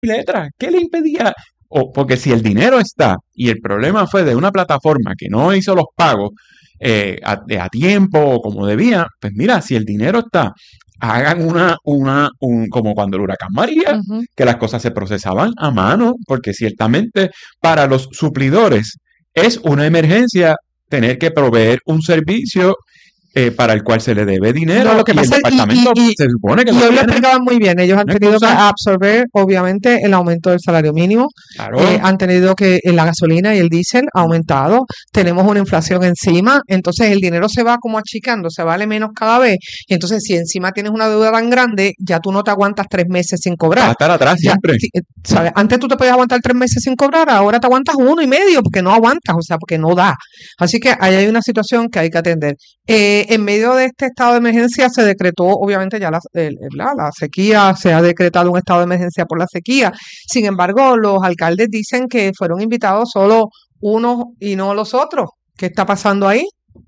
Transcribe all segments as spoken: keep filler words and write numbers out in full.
y letra. ¿Qué le impedía? O porque si el dinero está y el problema fue de una plataforma que no hizo los pagos eh, a, a tiempo o como debía, pues mira, si el dinero está, hagan una, una, un, como cuando el huracán María, Ujú. que las cosas se procesaban a mano, porque ciertamente para los suplidores es una emergencia tener que proveer un servicio eh, para el cual se le debe dinero No, lo que y el pasa es, y, departamento y, y, se supone que y lo hoy lo tiene. explicaban muy bien. Ellos han No es tenido que cosa, absorber, obviamente, el aumento del salario mínimo. Eh, claro, han tenido que eh, la gasolina y el diésel ha aumentado. Tenemos una inflación encima. Entonces, el dinero se va como achicando, se vale menos cada vez. Y entonces, si encima tienes una deuda tan grande, ya tú no te aguantas tres meses sin va a cobrar. estar atrás Ya, siempre. ti- eh, ¿sabes? Antes tú te podías aguantar tres meses sin cobrar, ahora te aguantas uno y medio porque no aguantas, o sea, porque no da. Así que ahí hay una situación que hay que atender. Eh, en medio de este estado de emergencia se decretó, obviamente, ya la, el- el- la, la sequía, se ha decretado un estado de emergencia por la sequía. Sin embargo, los alcaldes dicen que fueron invitados solo unos y no los otros. ¿Qué está pasando ahí?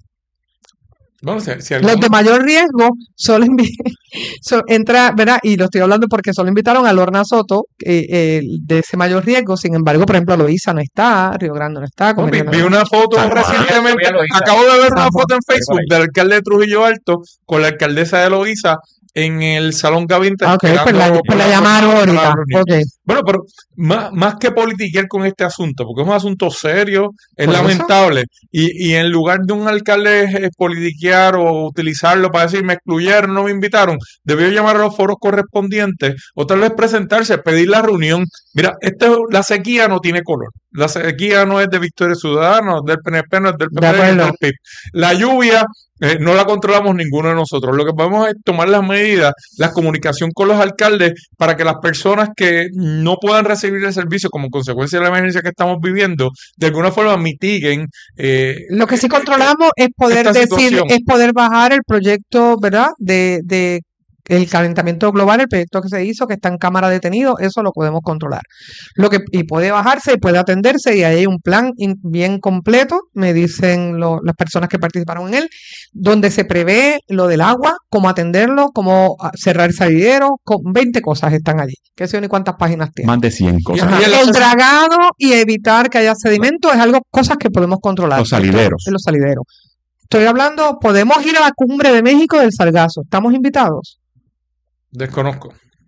Bueno, si, si Los de algún, mayor riesgo solo invi- so- entra, ¿verdad? Y lo estoy hablando porque solo invitaron a Lorna Soto, eh, eh, de ese mayor riesgo. Sin embargo, por ejemplo, Loíza no está, Río Grande no está, no, vi, Comerío no vi está. una foto San Juan. recientemente, Yo vi a Loíza. acabo de ver una San Juan. foto en Voy por Facebook ahí. del alcalde de Trujillo Alto con la alcaldesa de Loíza en el Salón Gavinte Ah, ok, pues la, esperando pues la para, llamaron para la ahorita. reunión. Ok, Bueno, pero más, más que politiquear con este asunto, porque es un asunto serio, es por eso. lamentable, y, y en lugar de un alcalde eh, politiquear o utilizarlo para decir me excluyeron, no me invitaron, debió llamar a los foros correspondientes o tal vez presentarse, pedir la reunión. Mira, esto, la sequía no tiene color. La sequía no es de Victoria Ciudadana, no es del P N P, no es del De P P D, no es acuerdo. del P I B. La lluvia eh, no la controlamos ninguno de nosotros. Lo que podemos es tomar las medidas, la comunicación con los alcaldes para que las personas que no puedan recibir el servicio como consecuencia de la emergencia que estamos viviendo, de alguna forma mitiguen eh, Lo que sí eh, eh, controlamos es poder esta decir, situación. es poder bajar el proyecto, ¿verdad? De, de el calentamiento global, el proyecto que se hizo, que está en cámara detenido, eso lo podemos controlar. Lo que, y puede bajarse y puede atenderse, y ahí hay un plan in- bien completo, me dicen lo- las personas que participaron en él, donde se prevé lo del agua, cómo atenderlo, cómo ah, cerrar el salidero, con veinte cosas están allí. Que sé yo ni cuántas páginas tiene. Más de cien Y, cosas. Ajá. y el El accesi- dragado y evitar que haya sedimento es algo, cosas que podemos controlar. Los Esto salideros. en los salideros. Estoy hablando, podemos ir a la cumbre de México del Sargazo. ¿Estamos invitados? desconozco.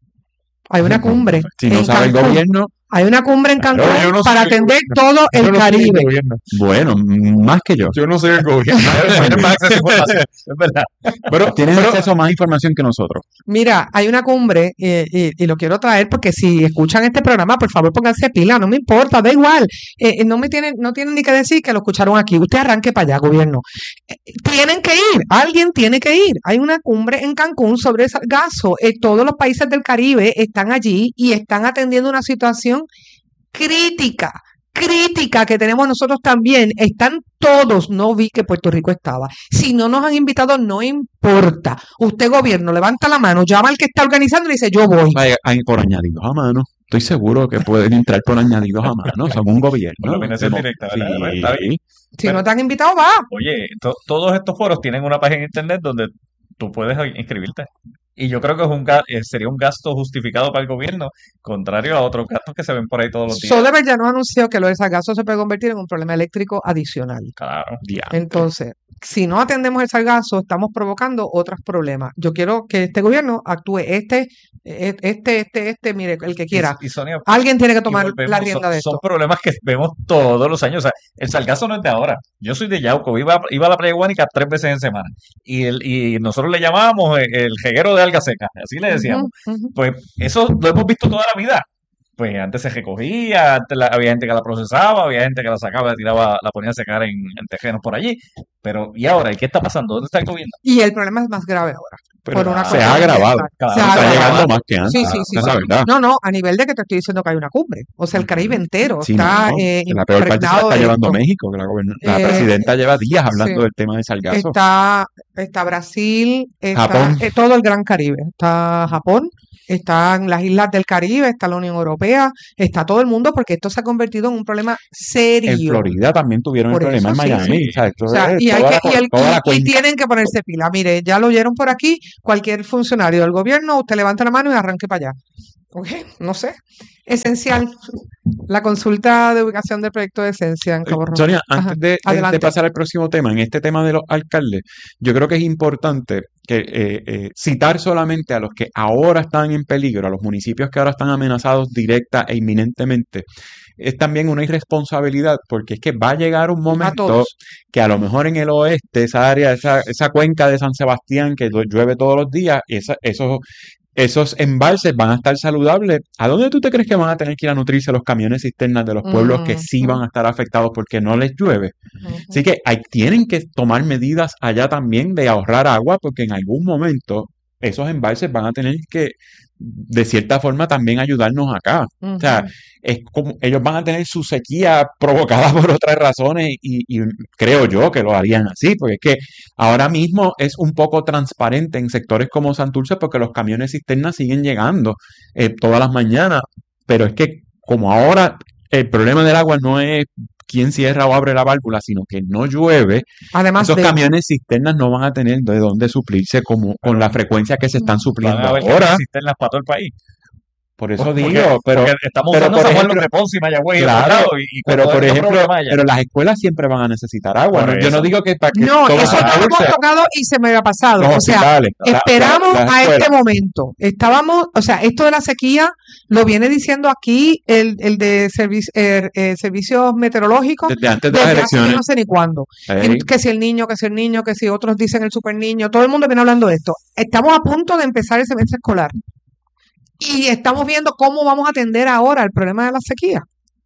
Hay una cumbre Si no en sabe el Cancún. gobierno, Hay una cumbre en Claro, Cancún yo no para soy el atender gobierno. todo Yo el no soy el Caribe. gobierno. bueno, más que yo. Yo no soy el gobierno. Tienes más acceso a información, es verdad. Pero, Tienes pero acceso a más información que nosotros. Mira, hay una cumbre eh, y, y lo quiero traer porque si escuchan este programa, por favor pónganse pila, no me importa, da igual. Eh, eh, no me tienen, no tienen ni que decir que lo escucharon aquí. Usted arranque para allá, gobierno. Eh, tienen que ir, alguien tiene que ir. Hay una cumbre en Cancún sobre el sargazo. Eh, todos los países del Caribe están allí y están atendiendo una situación crítica, crítica que tenemos nosotros también. Están todos, no vi que Puerto Rico estaba. Si no nos han invitado, no importa. Usted, gobierno, levanta la mano, llama al que está organizando y dice, yo voy. Hay, hay por añadidos a mano. Estoy seguro que pueden entrar por añadidos a mano. Son un Por gobierno. nominación Como- directa, ¿verdad? Bueno, está bien. Sí. Si Pero, no te han invitado, va. oye, to- todos estos foros tienen una página en internet donde tú puedes inscribirte. Y yo creo que es un ga- eh, sería un gasto justificado para el gobierno, contrario a otros gastos que se ven por ahí todos los días. Sodeber ya nos anunció que lo del sargazo se puede convertir en un problema eléctrico adicional. Claro. Diantre. Entonces, si no atendemos el sargazo, estamos provocando otros problemas. Yo quiero que este gobierno actúe este, eh, este, este, este, mire, el que Y, quiera. y Sonia, Alguien tiene que y tomar la volvemos, rienda son, de son esto. problemas que vemos todos los años. O sea, el sargazo no es de ahora. Yo soy de Yauco, iba, iba a la playa de Guánica tres veces en semana. Y, el, y nosotros le llamábamos el, el jeguero de alga seca, así le decíamos. Ujú, ujú. Pues eso lo hemos visto toda la vida. Pues antes se recogía, antes la- había gente que la procesaba, había gente que la sacaba, la tiraba, la ponía a secar en, en tejenos por allí. Pero, ¿y ahora? ¿Y qué está pasando? ¿Dónde está el gobierno? Y el problema es más grave ahora, Pero por una se se cuestión ha agravado. ambiental. Cada Se vez ha Está está agravado. llegando más que antes. Sí, sí, sí, Esa es la sí. verdad. No, no, a nivel de que te estoy diciendo que hay una cumbre. O sea, el Caribe entero Sí, no, está no. eh, La peor parte se la impregnado está de llevando esto. México, que la, goberna- la Eh, presidenta lleva días hablando sí. del tema de sargazo. Está, está Brasil, está Japón. eh, todo el Gran Caribe. Está Japón, están las islas del Caribe, está la Unión Europea, está todo el mundo porque esto se ha convertido en un problema En serio. Florida también tuvieron el Por problema eso en sí, Miami. sí. O sea, esto O sea, es y hay toda que, la, y, co- el- toda la y- y cuenca. tienen que ponerse pila. Mire, ya lo oyeron por aquí, cualquier funcionario del gobierno, usted levanta la mano y arranque para allá. Ok, no sé. Esencial. La consulta de ubicación del proyecto de Esencia en Eh, Cabo Rojo. Sonia, Ajá, antes de, de- de adelante. pasar al próximo tema, en este tema de los alcaldes, yo creo que es importante que eh, eh, citar solamente a los que ahora están en peligro, a los municipios que ahora están amenazados directa e inminentemente. Es también una irresponsabilidad porque es que va a llegar un A momento todos. que a lo mejor en el oeste, esa área, esa, esa cuenca de San Sebastián que llueve todos los días, esa, esos, esos embalses van a estar saludables. ¿A dónde tú te crees que van a tener que ir a nutrirse los camiones cisternas de los pueblos que sí van Ujú, a estar afectados porque no les llueve? Así ujú. que hay, tienen que tomar medidas allá también de ahorrar agua porque en algún momento esos embalses van a tener que, de cierta forma, también ayudarnos acá. O sea, Ujú. es como ellos van a tener su sequía provocada por otras razones y, y creo yo que lo harían así, porque es que ahora mismo es un poco transparente en sectores como Santurce porque los camiones cisternas siguen llegando eh, todas las mañanas, pero es que como ahora el problema del agua no es quién cierra o abre la válvula, sino que no llueve, Además esos de, camiones cisternas no van a tener de dónde suplirse como, con Pero la frecuencia que se están van supliendo a haber ahora. camiones cisternas para todo el país. Por eso Porque, digo, pero, porque estamos pero usando por San Juan, ejemplo, Los de Ponce y Mayagüez y otros claro, lados, y, y pero cuando por hay un ejemplo, problema allá. pero las escuelas siempre van a necesitar agua, Por ¿no? Yo no eso. digo que para que no, todo eso no lo Santurce, hemos tocado y se me había pasado. los O sea, hospitales, la- la- esperamos las a escuelas. este momento. Estábamos, o sea, esto de la sequía lo viene diciendo aquí el, el de servi- er- eh, servicios meteorológicos Desde antes de las desde hace yo elecciones. no sé ni cuándo. Ey, En- que si el niño, que si el niño, que si otros dicen el super niño, todo el mundo viene hablando de esto. Estamos a punto de empezar el semestre escolar y estamos viendo cómo vamos a atender ahora el problema de la sequía.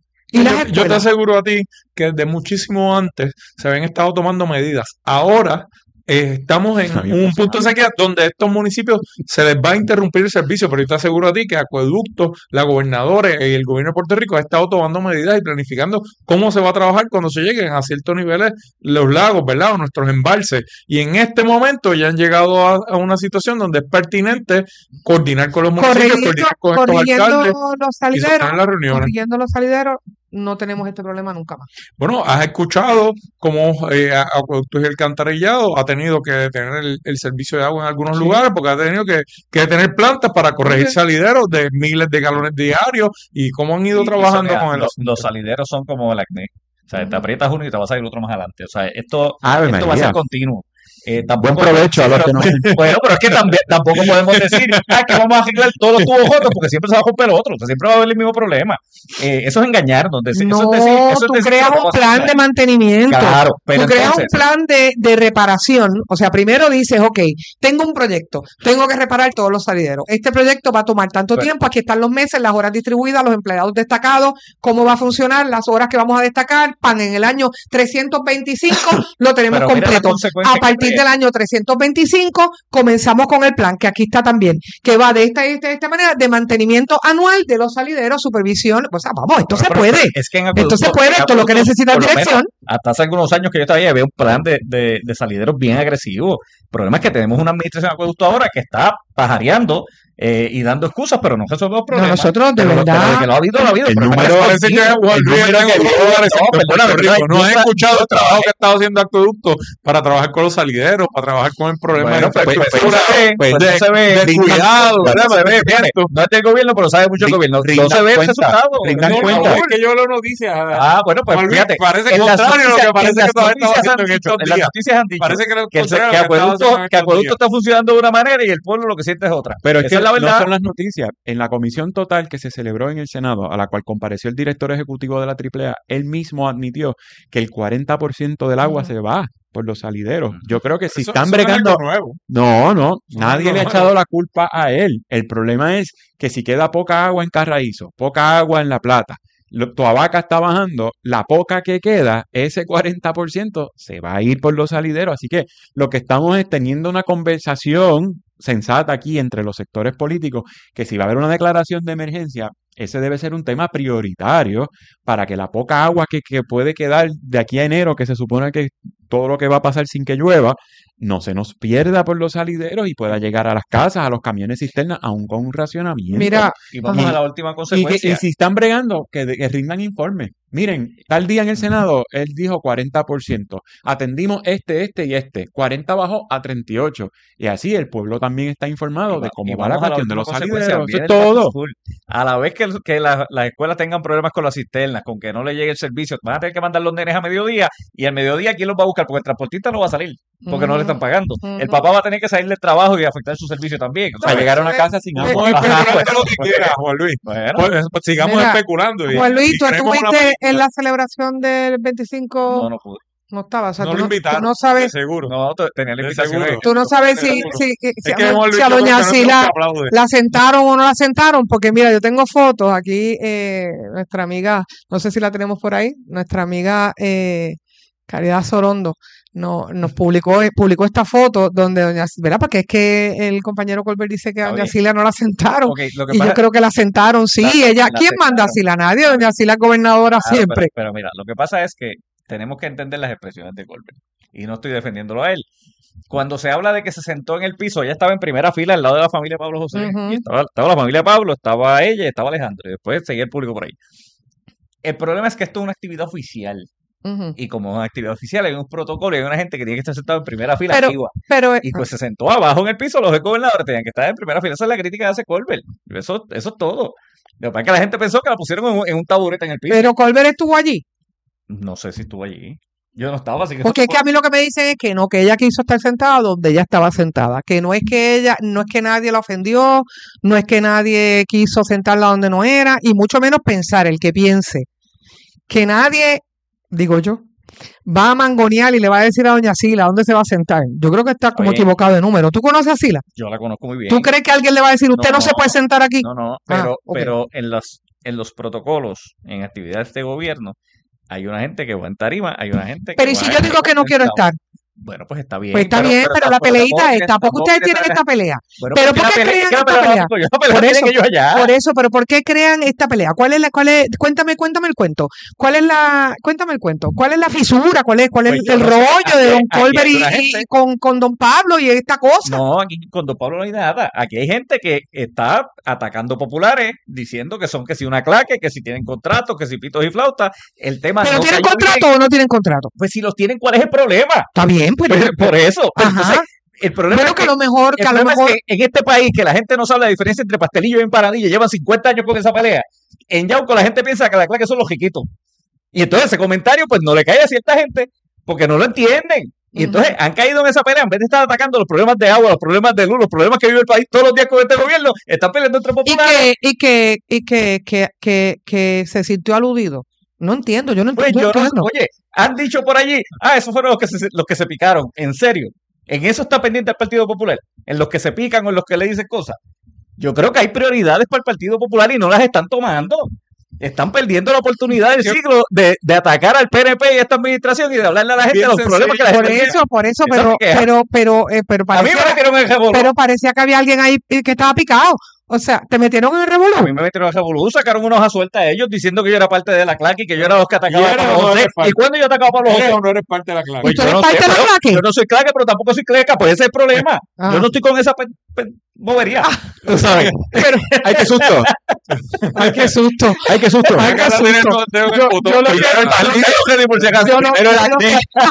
Y las Yo, yo te escuelas. aseguro a ti que desde muchísimo antes se habían estado tomando medidas. Ahora eh, estamos en no había un pasado punto de nada. sequía donde a estos municipios se les va a interrumpir el servicio, pero yo te aseguro a ti que Acueducto, la gobernadora y el gobierno de Puerto Rico ha estado tomando medidas y planificando cómo se va a trabajar cuando se lleguen a ciertos niveles los lagos, ¿verdad? O nuestros embalses. Y en este momento ya han llegado a, a una situación donde es pertinente coordinar con los municipios, Corrigiendo, coordinar con estos corrigiendo alcaldes los y salideros, sostener las reuniones. corrigiendo los salideros, no tenemos este problema nunca más. Bueno, has escuchado cómo eh, a- Acueductos y Alcantarillado ha tenido que detener el, el servicio de agua en algunos Sí. lugares porque ha tenido que, que detener plantas para corregir Ok. salideros de miles de galones diarios y cómo han ido Y- y trabajando Sonia, con el lo- asunto. los salideros son como el acné. O sea, te Ujú. aprietas uno y te va a salir otro más adelante. O sea, esto, Ave esto va a María. ser continuo. Eh, Buen tampoco, provecho a sí, los pero- que no bueno, pero es que también, tampoco podemos decir ah, que vamos a arreglar todos los tubos jotos porque siempre se va a romper otro. O sea, siempre va a haber el mismo problema. Eh, eso es engañarnos. Decir, eso No, es decir, eso es tú decir que creas lo un vamos a plan de arreglar. mantenimiento. Claro, pero Tú creas un entonces, plan de, de reparación. O sea, primero dices, ok, tengo un proyecto, tengo que reparar todos los salideros. Este proyecto va a tomar tanto Pero- tiempo, aquí están los meses, las horas distribuidas, los empleados destacados, cómo va a funcionar, las horas que vamos a destacar, pan en el año trescientos veinticinco lo tenemos pero mira la completo. consecuencia A que partir trae. del año trescientos veinticinco comenzamos con el plan, que aquí está también, que va de esta y esta, y esta manera, de mantenimiento anual de los salideros, supervisión. O sea, vamos, esto Bueno, se pero- puede. pero es que en Esto se acueductos- puede, en esto es lo que acueductos, necesita por lo menos, dirección. hasta hace algunos años que yo todavía había un plan de, de, de salideros bien agresivo. El problema es que tenemos una administración de acueducto ahora que está pajareando eh, y dando excusas, pero no resuelve los No, problemas. nosotros de Pero, lo- pero de verdad, que lo ha habido, lo ha habido. El problema número- es Parece que continuo. Juan El Luis número está que- en dólares no, en perdona, Puerto perdona, Rico. No yo has tra- escuchado yo el trabajo trabajé- que estaba haciendo Acueducto para trabajar con los salideros, para trabajar con el problema Bueno, de pues, pues, infraestructura, pues, se ve, pues, pues, de, no se ve, de cuidado, Bueno, ¿verdad? se ve, Mantenimiento. fíjate, no es del gobierno, pero sabe mucho el Ri- gobierno. No rindan se ve el cuenta, resultado. rindan No, cuenta. no, es que yo leo noticias. Ah, bueno, pues Juan Luis, fíjate, parece en las contrario a lo noticias, que parece en que las todavía estaba noticias han haciendo en dicho, estos en las días. noticias han dicho Parece que lo que, el- contrario que a lo que estaba acueducto, haciendo en que estos acueducto días. está funcionando de una manera y el pueblo lo que siente es otra. Pero es Esa que es la no verdad. son las noticias. En la comisión total que se celebró en el Senado, a la cual compareció el director ejecutivo de la Triple A, él mismo admitió que el cuarenta por ciento del agua Ujú. se va por los salideros. Yo creo que si Eso, están eso no es bregando... algo nuevo. No, no, Eso no es nadie algo le ha nuevo. echado la culpa a él. El problema es que si queda poca agua en Carraízo, poca agua en La Plata, lo- Toabaca está bajando, la poca que queda, ese cuarenta por ciento se va a ir por los salideros. Así que lo que estamos es teniendo una conversación sensata aquí entre los sectores políticos, que si va a haber una declaración de emergencia, ese debe ser un tema prioritario para que la poca agua que, que puede quedar de aquí a enero, que se supone que todo lo que va a pasar sin que llueva, no se nos pierda por los salideros y pueda llegar a las casas, a los camiones cisternas, aún con un racionamiento. Mira, Y vamos Ajá. a la última Y, que- consecuencia. y si están bregando, que, de- que rindan informes. Miren, tal día en el Senado, él dijo cuarenta por ciento. Atendimos este, este y este. cuarenta bajó a treinta y ocho. Y así el pueblo también está informado Y de va- cómo y va la vamos a la cuestión de última los consecuencia, salideros. Eso viene es el back to todo. school. A la vez que, el- que la- las escuelas tengan problemas con las cisternas, con que no le llegue el servicio, van a tener que mandar los nenes a mediodía, y al mediodía, ¿quién los va a buscar? Porque el transportista no va a salir, porque no le están pagando. El Ujú. papá va a tener que salir del trabajo y afectar su servicio también. O sea, Para llegar a una eh, casa sin eh, agua. Puedes eh, especular Ajá, todo lo que pues, quieras, Juan Luis. bueno, Pues, pues, sigamos Mira, especulando. Y, Juan Luis, y ¿tú creemos una estuviste película. en la celebración del veinticinco? no, no pude. No estaba, o sea, No tú lo no, tú invitaron, no de sabes, seguro. No, te- tenía la De invitación seguro. ahí. tú no sabes De si, seguro. si, si, Es a, que Juan Luis, si a yo creo doña que no se Sila aplaude. la sentaron o no la sentaron, porque mira, yo tengo fotos aquí, eh, nuestra amiga, no sé si la tenemos por ahí, nuestra amiga eh, Caridad Sorondo no, nos publicó, eh, publicó esta foto donde doña, ¿verdad? Porque es que el compañero Colbert dice que a Está doña bien. Sila no la sentaron. Ok, lo que Y yo pasa creo que la sentaron, sí, La- ella, la ¿quién manda a sentaron. Sila? Nadie, doña Sila es gobernadora Claro, siempre. Pero, pero mira, lo que pasa es que tenemos que entender las expresiones de Colbert. Y no estoy defendiéndolo a él. Cuando se habla de que se sentó en el piso, ella estaba en primera fila al lado de la familia Pablo José. Ujú. Y estaba, estaba la familia Pablo, estaba ella y estaba Alejandro. Y después seguía el público por ahí. El problema es que esto es una actividad oficial. Ujú. Y como es una actividad oficial, hay un protocolo y hay una gente que tiene que estar sentado en primera fila Pero, activa. pero, eh, Y pues se sentó abajo en el piso, los gobernadores tenían que estar en primera fila. Esa es la crítica que hace Colbert. Eso, eso es todo. Lo que pasa es que la gente pensó que la pusieron en un, en un taburete en el piso. pero Colbert estuvo allí. No sé si estuvo allí. Yo no estaba, así que Porque es que a mí lo que me dicen es que no, que ella quiso estar sentada donde ella estaba sentada, que no es que ella, no es que nadie la ofendió, no es que nadie quiso sentarla donde no era, y mucho menos pensar, el que piense, que nadie, digo yo, va a mangonear y le va a decir a doña Sila dónde se va a sentar. Yo creo que está como Oye. equivocado de número. ¿Tú conoces a Sila? yo la conozco muy bien. ¿Tú crees que alguien le va a decir, usted no, No, se puede sentar aquí? No, no, Ah, pero, ok. pero en los, en los protocolos, en actividades de gobierno, hay una gente que va en tarima, hay una gente que Pero ¿y va si yo digo que no quiero sentado. estar? Bueno, pues está bien. Pues está bien, pero, la tampoco- peleita tampoco es, tienes- tampoco ustedes tienes tienen que- esta pelea. Bueno, pero pues ¿por que qué la pelea- crean que la esta pelea pelea? no tengo yo, la pelea Por la tienen eso, ellos allá. Por eso, pero ¿por qué crean esta pelea? ¿Cuál es la, cuál es, cuéntame, cuéntame el cuento. ¿Cuál es la, cuéntame el cuento? ¿Cuál es la fisura? ¿Cuál es, cuál es Pues yo el no sé, rollo de aquí- don aquí Colbert hay y, una y gente- con, con don Pablo y esta cosa? No, aquí con Don Pablo no hay nada. Aquí hay gente que está atacando populares, diciendo que son que si una claque, que si tienen contratos, que si pitos y flautas. El tema ¿Pero no tienen cayó contrato bien. o no tienen contrato? Pues si los tienen, ¿cuál es el problema? Está bien, pero, Pues, por eso. Pues, ajá. entonces, el problema Bueno, es que que, a lo mejor, que el a lo problema mejor, es que en este país, que la gente no sabe la diferencia entre pastelillo y empanadilla, llevan cincuenta años con esa pelea. En Yauco la gente piensa que la claque son los riquitos. Y entonces ese comentario pues no le cae a cierta gente porque no lo entienden. Y entonces han caído en esa pelea, en vez de estar atacando los problemas de agua, los problemas de luz, los problemas que vive el país todos los días con este gobierno, están peleando entre y populares. que, y que, y que, que, que, que se sintió aludido. No entiendo, yo no Pues entiendo. yo no, entiendo. oye, han dicho por allí, ah, esos fueron los que se, los que se picaron, en serio. En eso está pendiente el Partido Popular, en los que se pican o en los que le dicen cosas. Yo creo que hay prioridades para el Partido Popular y no las están tomando. Están perdiendo la oportunidad del Yo- siglo de, de atacar al P N P y a esta administración y de hablarle a la gente Bien de los problemas que la Por gente tiene. eso, por eso, Esa pero, es mi queja. pero, pero, eh, pero A mí me parecía, metieron en el revolú. pero parecía que había alguien ahí que estaba picado. O sea, te metieron en el A revolú. mí me metieron en el revolú, sacaron una hoja suelta a ellos diciendo que yo era parte de la claque y que yo era los que atacaban a Y eres Pablo o no José. eres parte. ¿Y cuándo yo atacaba a Pablo ¿Eres José? o no eres parte de la clase? ¿Y tú yo eres no parte sé, de la pero claque? yo no soy claque, pero tampoco soy cleca, pues ese es el problema. Ah. Yo no estoy con esa pe- pe- bobería. Tú sabes. Ay, qué susto. Ay, qué susto. Ay, qué susto. Ay, qué Ahora tienes susto. los dedos en Yo- el botón. yo lo Primero que- el partido. Ready, por si acaso. Yo no- Primero yo la-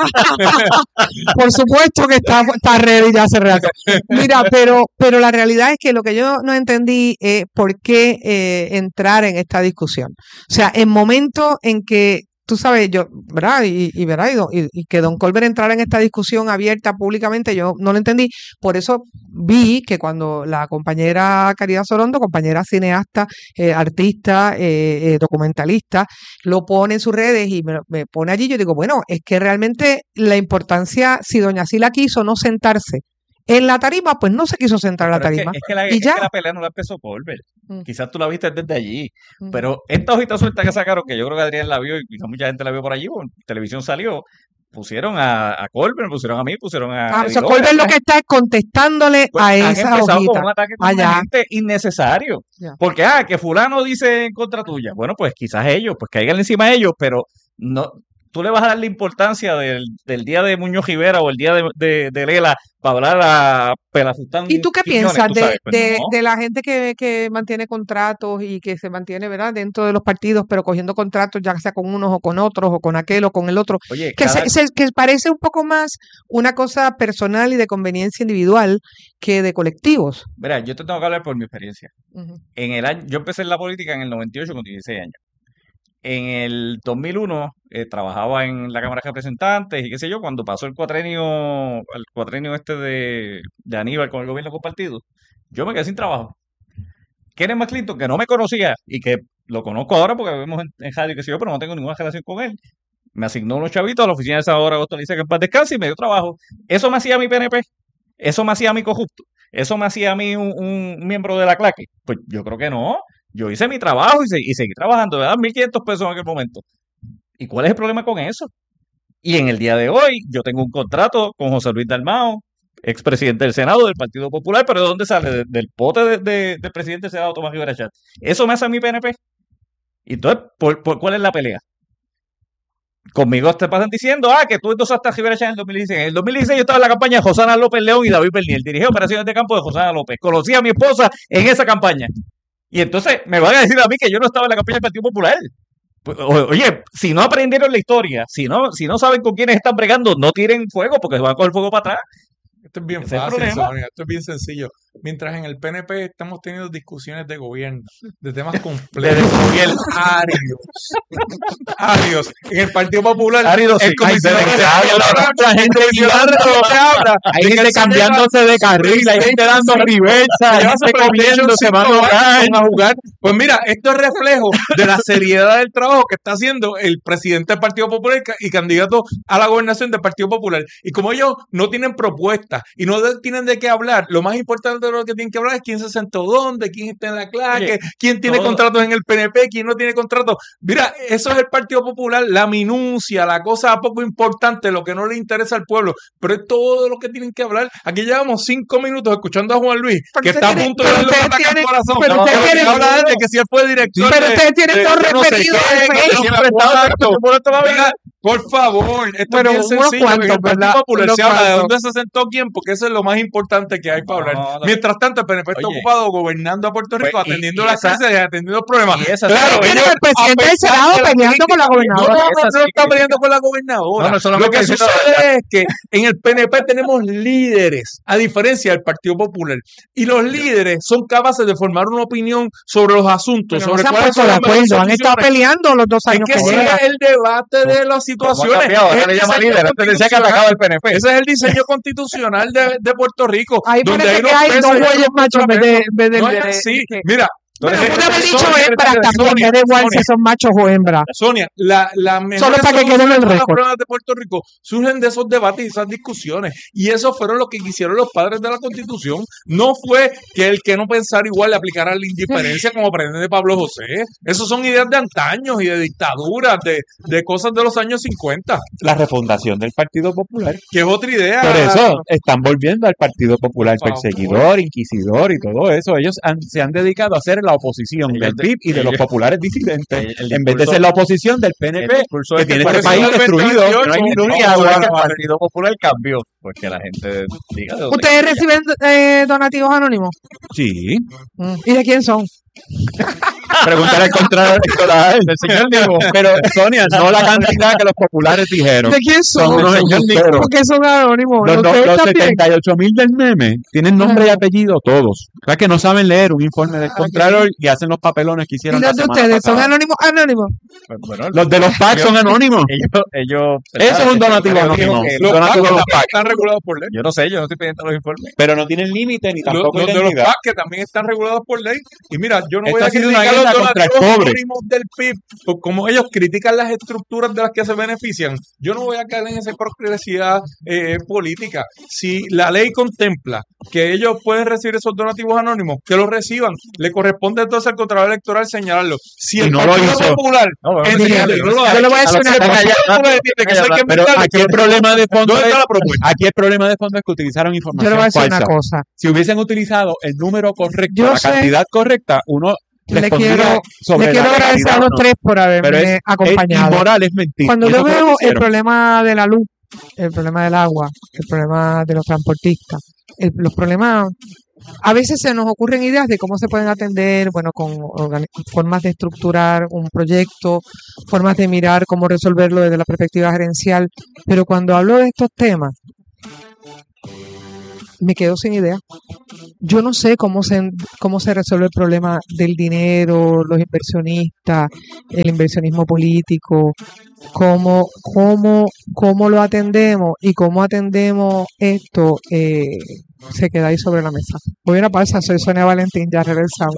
no- Por supuesto que está, está ready, ya hace rato. Mira, pero, pero la realidad es que lo que yo no entendí es por qué eh, entrar en esta discusión. O sea, en momentos en que, tú sabes, yo, ¿verdad? Y, y, ¿verdad? Y, don- y- y que don Colbert entrara en esta discusión abierta públicamente, yo no lo entendí. Por eso vi que cuando la compañera Caridad Sorondo, compañera cineasta, eh, artista, eh, eh, documentalista, lo pone en sus redes y me, me pone allí, yo digo, bueno, es que realmente la importancia, si doña Sila quiso no sentarse en la tarima, pues no se quiso sentar en la Pero es que- tarima. Es que, la, Y es ya. que la pelea no la empezó Colbert. Mm. Quizás tú la viste desde allí. Mm. Pero esta hojita suelta que sacaron, que yo creo que Adrián la vio y quizás mucha gente la vio por allí, porque en televisión salió, pusieron a, a Colbert, pusieron a mí, pusieron a. Ah, o Eddie sea, López. Colbert lo que está es contestándole Pues a han esa empezado hojita. con un ataque Allá. permanente innecesario. Ya. Porque, ah, que fulano dice en contra tuya. Bueno, pues quizás ellos, pues caigan encima de ellos, pero no, tú le vas a dar la importancia del, del día de Muñoz Rivera o el día de, de, de Lela para hablar a Pelafustán. ¿Y tú qué Quiñones, piensas tú de, sabes, pues de, no. de la gente que, que mantiene contratos y que se mantiene, ¿verdad?, dentro de los partidos, pero cogiendo contratos ya sea con unos o con otros o con aquel o con el otro, Oye, que, cada, se, se- que parece un poco más una cosa personal y de conveniencia individual que de colectivos. mira, yo te tengo que hablar por mi experiencia. Ujú. En el año, yo empecé en la política en el noventa y ocho con dieciséis años. En el dos mil uno eh, trabajaba en la Cámara de Representantes y qué sé yo, cuando pasó el cuatrenio, el cuatrenio este de, de Aníbal con el gobierno compartido, yo me quedé sin trabajo. Kenneth McClinton, que no me conocía y que lo conozco ahora porque vemos en, en radio y qué sé yo, pero no tengo ninguna relación con él, me asignó unos chavitos a la oficina de Salvador Agosto Alicia que en paz descanse y me dio trabajo. Eso me hacía a mi P N P, eso me hacía a mi corrupto, eso me hacía a mí un, un miembro de la claque. Pues yo creo que no. Yo hice mi trabajo y, se- y seguí trabajando, ¿verdad? mil quinientos pesos en aquel momento. ¿Y cuál es el problema con eso? Y en el día de hoy, yo tengo un contrato con José Luis Dalmao, expresidente del Senado del Partido Popular, pero ¿de dónde sale? De- del pote de- de- del presidente del Senado, Tomás Rivera Chat. Eso me hace a mi P N P. Y entonces, ¿por, por cuál es la pelea? Conmigo te pasan diciendo, ah, que tú endosaste a Rivera Chat en el dos mil dieciséis. En el dos mil dieciséis yo estaba en la campaña de Josana López León y David Bernier. Dirigí operaciones de campo de Josana López. Conocí a mi esposa en esa campaña. Y entonces me van a decir a mí que yo no estaba en la campaña del Partido Popular. Pues, o- Oye, si no aprendieron la historia, si no, si no saben con quiénes están bregando, no tiren fuego porque se van a coger fuego para atrás. Esto es bien Ese es el fácil, problema. Sonia, esto es bien sencillo. Mientras en el P N P estamos teniendo discusiones de gobierno, de temas complejos, áridos, áridos. En el Partido Popular, Áridos, sí. el comisionado Ay, de- se ve que habla, la gente comisionado guiando, te habla hay de que gente el señor cambiándose de carril, hay gente dando reversa, hay lleva gente su PlayStation comiendo, se van a cinco ahogar. a jugar. Pues mira, esto es reflejo de la seriedad del trabajo que está haciendo el presidente del Partido Popular y ca- y candidato a la gobernación del Partido Popular. Y como ellos no tienen propuestas y no de- tienen de qué hablar, lo más importante de lo que tienen que hablar es quién se sentó dónde, quién está en la clase, Oye, quién tiene todo- contratos en el P N P, quién no tiene contratos. Mira, eso es el Partido Popular, la minucia, la cosa poco importante, lo que no le interesa al pueblo, pero es todo lo que tienen que hablar. Aquí llevamos cinco minutos escuchando a Juan Luis, Pero que usted está a tiene- punto de pero darle un usted ataque al tiene- corazón. pero No, usted que tiene- habla de que si él fue director Pero de- ustedes tienen de- todo de no sé referido qué, de que Facebook. siempre Siempre estaba estaba esto. por toda la vida. Venga, por favor, esto Bueno, es bien unos sencillo. En cuantos, el Partido ¿verdad? Popular Unos se habla de cuantos. dónde se sentó quién, porque eso es lo más importante que hay para hablar. No, no, Mientras tanto, el P N P está Oye. ocupado gobernando a Puerto Rico, Pues, y- atendiendo y las esa- crisis y atendiendo los problemas. y esa- Claro, Tiene ellos, el presidente a del pesar Senado de la peleando con la crítica- gobernadora. No, no, Esa no, sí no que- está peleando con la gobernadora. No, no, eso es lo lo que que estoy diciendo. sucede es que en el P N P tenemos líderes, a diferencia del Partido Popular. Y los líderes son capaces de formar una opinión sobre los asuntos, Pero no sobre se han cuáles puesto son de las mejores acuerdo, han estado soluciones. peleando los dos Es años que que ese llevan. es el debate de las ¿Cómo ha situaciones. cambiado? Ahora Es le el llama diseño líder. Antes decía que constitucional. atacaba el P N P. Ese es el diseño constitucional de, de Puerto Rico. Ahí donde parece unos que hay pesos dos y otros bueyes machos en vez de, en vez de- No de- es así. que- Mira, Tú eres Bueno, Sonia, pude haber dicho Sonia, hembras también, Sonia, me da igual Sonia, si son machos o hembras. Sonia, la, la mejor Solo para que quede en el solución a los récord. problemas de Puerto Rico surgen de esos debates y esas discusiones. Y eso fueron lo que quisieron los padres de la Constitución. No fue que el que no pensara igual le aplicara la indiferencia como pretende Pablo José. Esos son ideas de antaños y de dictaduras, de, de cosas de los años cincuenta, La refundación del Partido Popular. que es otra idea. Por eso están volviendo al Partido Popular Por favor. perseguidor, inquisidor y todo eso. Ellos han- se han dedicado a ser la oposición Ellos del de- P I B y de los ellos- populares disidentes, el- el en vez de discurso- ser la oposición del P N El P, discurso que es tiene por este eso país el destruido, que no hay veintiocho, ni luz ni vamos No, a agua. ver que el madre. Partido Popular cambió. Pues que la gente diga de dónde ¿Ustedes viene. reciben eh, donativos anónimos? Sí, Mm. ¿Y de quién son? pregúntale al contrario electoral. Del señor Diego. Pero, Sonia, no la cantidad que los populares dijeron. ¿De quién Son son? unos embusteros. Porque son anónimos. Los, no- ¿Ustedes los también? setenta y ocho mil del meme tienen nombre y Ajá. apellido todos. O sea que no saben leer un informe del Ah, Contralor y hacen los papelones que ¿Y hicieron los la de semana ustedes son pasada. anónimos? Anónimos. Pues, bueno, Los de los P A C son anónimos. ellos, ellos Eso es un donativo ellos anónimo. dijo que- Los Donativo PAC a los también están regulados por ley. Yo no sé, yo no estoy pidiendo los informes. Pero no tienen límite ni Los, tampoco los de los identidad. PAC que también están regulados por ley. Y mira, yo no Esto voy ha a sido una criticar los guerra contra el donativos pobre. anónimos del P I B, porque como ellos critican las estructuras de las que se benefician, yo no voy a caer en esa hipocresía eh, política. Si la ley contempla que ellos pueden recibir esos donativos anónimos, que los reciban. Le corresponde entonces al Contralor Electoral señalarlo. Si Y el no lo Partido hizo. Popular No, bueno, entiende sí, que no lo Yo hace, le voy a a decir lo que una el cosa. Partido Popular entiende que eso hay que Pero inventarlo, aquí el problema de fondo ¿dónde es, está la propuesta? aquí el problema de fondo es que utilizaron Yo información le voy a decir falsa. una cosa. Si hubiesen utilizado el número correcto, Yo la sé- cantidad correcta, uno les Le pondría quiero, sobre le quiero la agradecer a realidad, los ¿no? tres por Pero haberme es, es acompañado. inmoral, es mentir. Cuando Y yo eso fue lo que veo el hicieron. problema de la luz, el problema del agua, el problema de los transportistas, el- los problemas, a veces se nos ocurren ideas de cómo se pueden atender, bueno, con organi- formas de estructurar un proyecto, formas de mirar cómo resolverlo desde la perspectiva gerencial, pero cuando hablo de estos temas, me quedo sin idea. Yo no sé cómo se, cómo se resuelve el problema del dinero, los inversionistas, el inversionismo político, cómo, cómo, cómo lo atendemos y cómo atendemos esto, eh, se queda ahí sobre la mesa. Voy a una pausa, soy Sonia Valentín, ya regresamos.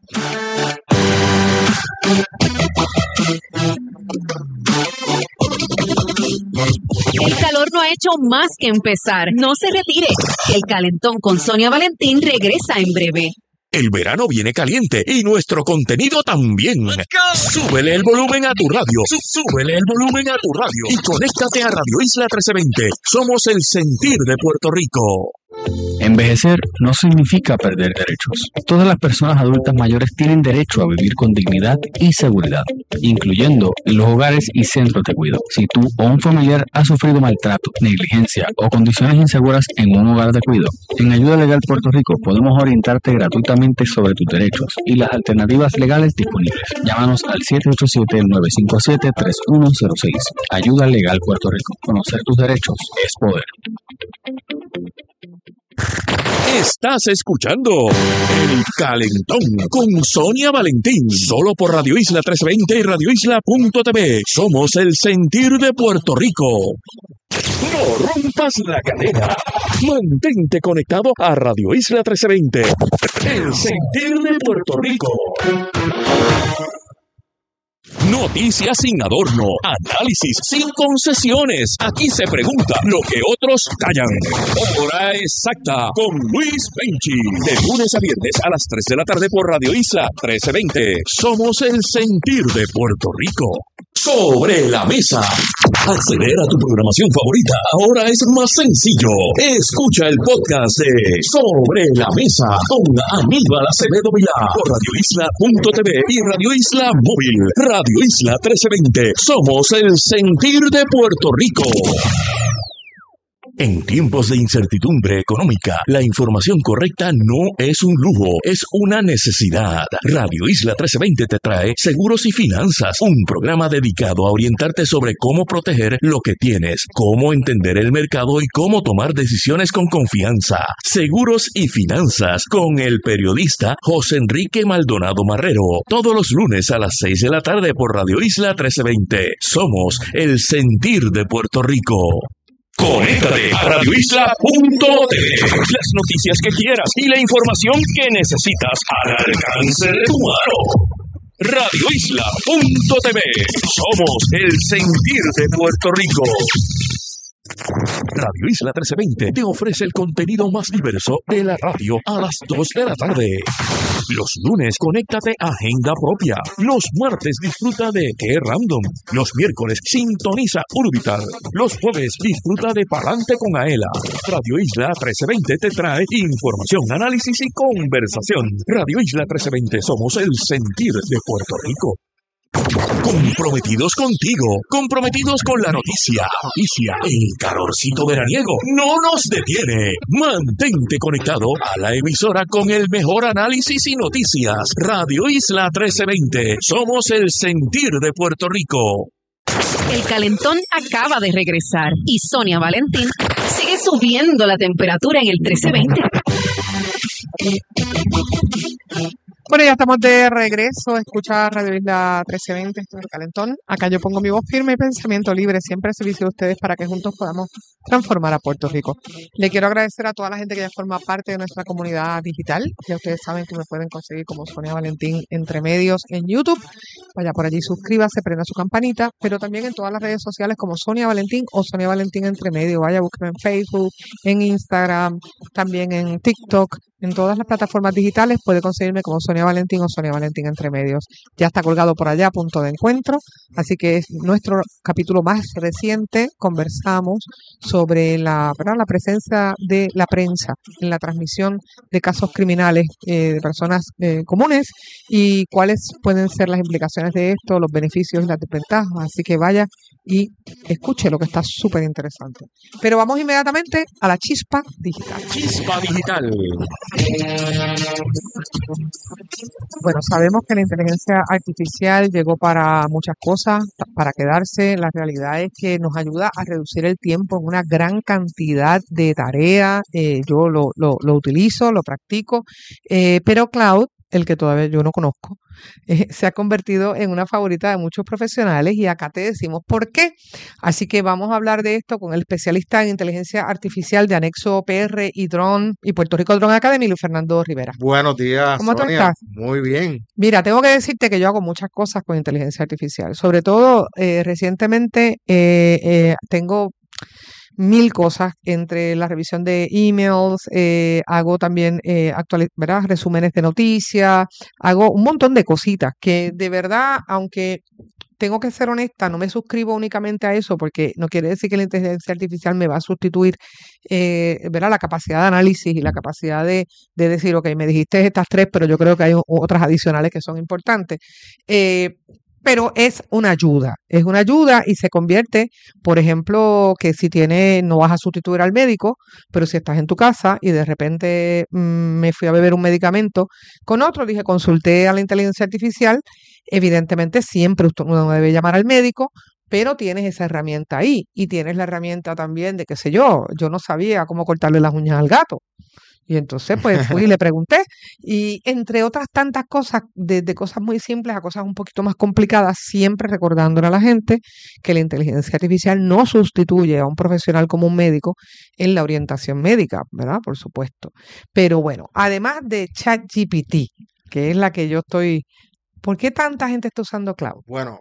El calor no ha hecho más que empezar. No se retire. El calentón con Sonia Valentín regresa en breve. El verano viene caliente y nuestro contenido también. Súbele el volumen a tu radio. Sú- Súbele el volumen a tu radio. Y conéctate a Radio Isla trece veinte. Somos el sentir de Puerto Rico. Envejecer no significa perder derechos. Todas las personas adultas mayores tienen derecho a vivir con dignidad y seguridad, incluyendo en los hogares y centros de cuidado. Si tú o un familiar ha sufrido maltrato, negligencia o condiciones inseguras en un hogar de cuidado, en Ayuda Legal Puerto Rico podemos orientarte gratuitamente sobre tus derechos y las alternativas legales disponibles. Llámanos al siete ocho siete, nueve cinco siete, tres uno cero seis. Ayuda Legal Puerto Rico. Conocer tus derechos es poder. Estás escuchando El Calentón con Sonia Valentín. Solo por Radio Isla trescientos veinte y radio isla punto t v. Somos el sentir de Puerto Rico. No rompas la cadena. Mantente conectado a Radio Isla trescientos veinte. El sentir de Puerto Rico. Noticias sin adorno, análisis sin concesiones. Aquí se pregunta lo que otros callan. Hora exacta con Luis Penchi. De lunes a viernes a las tres de la tarde por Radio Isla trece veinte. Somos el sentir de Puerto Rico. Sobre la mesa. Acceder a tu programación favorita ahora es más sencillo. Escucha el podcast de Sobre la Mesa con Aníbal Acevedo Vilá por radio isla punto t v y Radio Isla Móvil. Radio Isla trece veinte. Somos el sentir de Puerto Rico. En tiempos de incertidumbre económica, la información correcta no es un lujo, es una necesidad. Radio Isla trece veinte te trae Seguros y Finanzas, un programa dedicado a orientarte sobre cómo proteger lo que tienes, cómo entender el mercado y cómo tomar decisiones con confianza. Seguros y Finanzas con el periodista José Enrique Maldonado Marrero, todos los lunes a las seis de la tarde por Radio Isla trece veinte. Somos el sentir de Puerto Rico. Conéctate a radio isla punto t v. Las noticias que quieras y la información que necesitas al alcance de tu mano. radio isla punto t v. Somos el sentir de Puerto Rico. Radio Isla trece veinte te ofrece el contenido más diverso de la radio a las dos de la tarde. Los lunes, conéctate a Agenda Propia. Los martes, disfruta de Qué Random. Los miércoles, sintoniza Urbital. Los jueves, disfruta de Palante con Aela. Radio Isla trece veinte te trae información, análisis y conversación. Radio Isla trece veinte, somos el sentir de Puerto Rico. Comprometidos contigo, comprometidos con la noticia. Noticia, el calorcito veraniego no nos detiene. Mantente conectado a la emisora con el mejor análisis y noticias. Radio Isla trece veinte, somos el sentir de Puerto Rico. El calentón acaba de regresar y Sonia Valentín sigue subiendo la temperatura en el trece veinte. Bueno, ya estamos de regreso. Escucha Radio Isla trece veinte, esto es El Calentón. Acá yo pongo mi voz firme y pensamiento libre, siempre a servicio de ustedes para que juntos podamos transformar a Puerto Rico. Le quiero agradecer a toda la gente que ya forma parte de nuestra comunidad digital. Ya ustedes saben que me pueden conseguir como Sonia Valentín Entre Medios en YouTube. Vaya por allí, suscríbase, prenda su campanita, pero también en todas las redes sociales como Sonia Valentín o Sonia Valentín Entre Medios. Vaya, búsqueme en Facebook, en Instagram, también en TikTok, en todas las plataformas digitales puede conseguirme como Sonia Sonia Valentín o Sonia Valentín Entre Medios. Ya está colgado por allá, punto de encuentro. Así que es nuestro capítulo más reciente. Conversamos sobre la, ¿verdad? la presencia de la prensa en la transmisión de casos criminales eh, de personas eh, comunes y cuáles pueden ser las implicaciones de esto, los beneficios y las desventajas. Así que vaya y escuche lo que está súper interesante. Pero vamos inmediatamente a la chispa digital. Chispa Digital. Bueno, sabemos que la inteligencia artificial llegó para muchas cosas, pa- para quedarse. La realidad es que nos ayuda a reducir el tiempo en una gran cantidad de tareas. Eh, yo lo, lo, lo utilizo, lo practico, eh, pero Cloud, el que todavía yo no conozco, eh, se ha convertido en una favorita de muchos profesionales y acá te decimos por qué. Así que vamos a hablar de esto con el especialista en inteligencia artificial de Anexo P R y Drone y Puerto Rico Drone Academy, Luis Fernando Rivera. Buenos días, ¿Cómo tú Sonia. estás? Muy bien. Mira, tengo que decirte que yo hago muchas cosas con inteligencia artificial. Sobre todo, eh, recientemente eh, eh, tengo mil cosas entre la revisión de emails, eh, hago también eh, actuali- ¿verdad? resúmenes de noticias, hago un montón de cositas que de verdad, aunque tengo que ser honesta, no me suscribo únicamente a eso porque no quiere decir que la inteligencia artificial me va a sustituir eh, ¿verdad? la capacidad de análisis y la capacidad de, de decir, ok, me dijiste estas tres, pero yo creo que hay o- otras adicionales que son importantes. Eh, pero es una ayuda, es una ayuda y se convierte, por ejemplo, que si tienes, no vas a sustituir al médico, pero si estás en tu casa y de repente mm, me fui a beber un medicamento con otro, dije, consulté a la inteligencia artificial. Evidentemente, siempre usted- uno debe llamar al médico, pero tienes esa herramienta ahí y tienes la herramienta también de, qué sé yo, yo no sabía cómo cortarle las uñas al gato. Y entonces, pues fui y le pregunté. Y entre otras tantas cosas, desde cosas muy simples a cosas un poquito más complicadas, siempre recordándole a la gente que la inteligencia artificial no sustituye a un profesional como un médico en la orientación médica, ¿verdad? Por supuesto. Pero bueno, además de ChatGPT, que es la que yo estoy. ¿Por qué tanta gente está usando cloud? Bueno,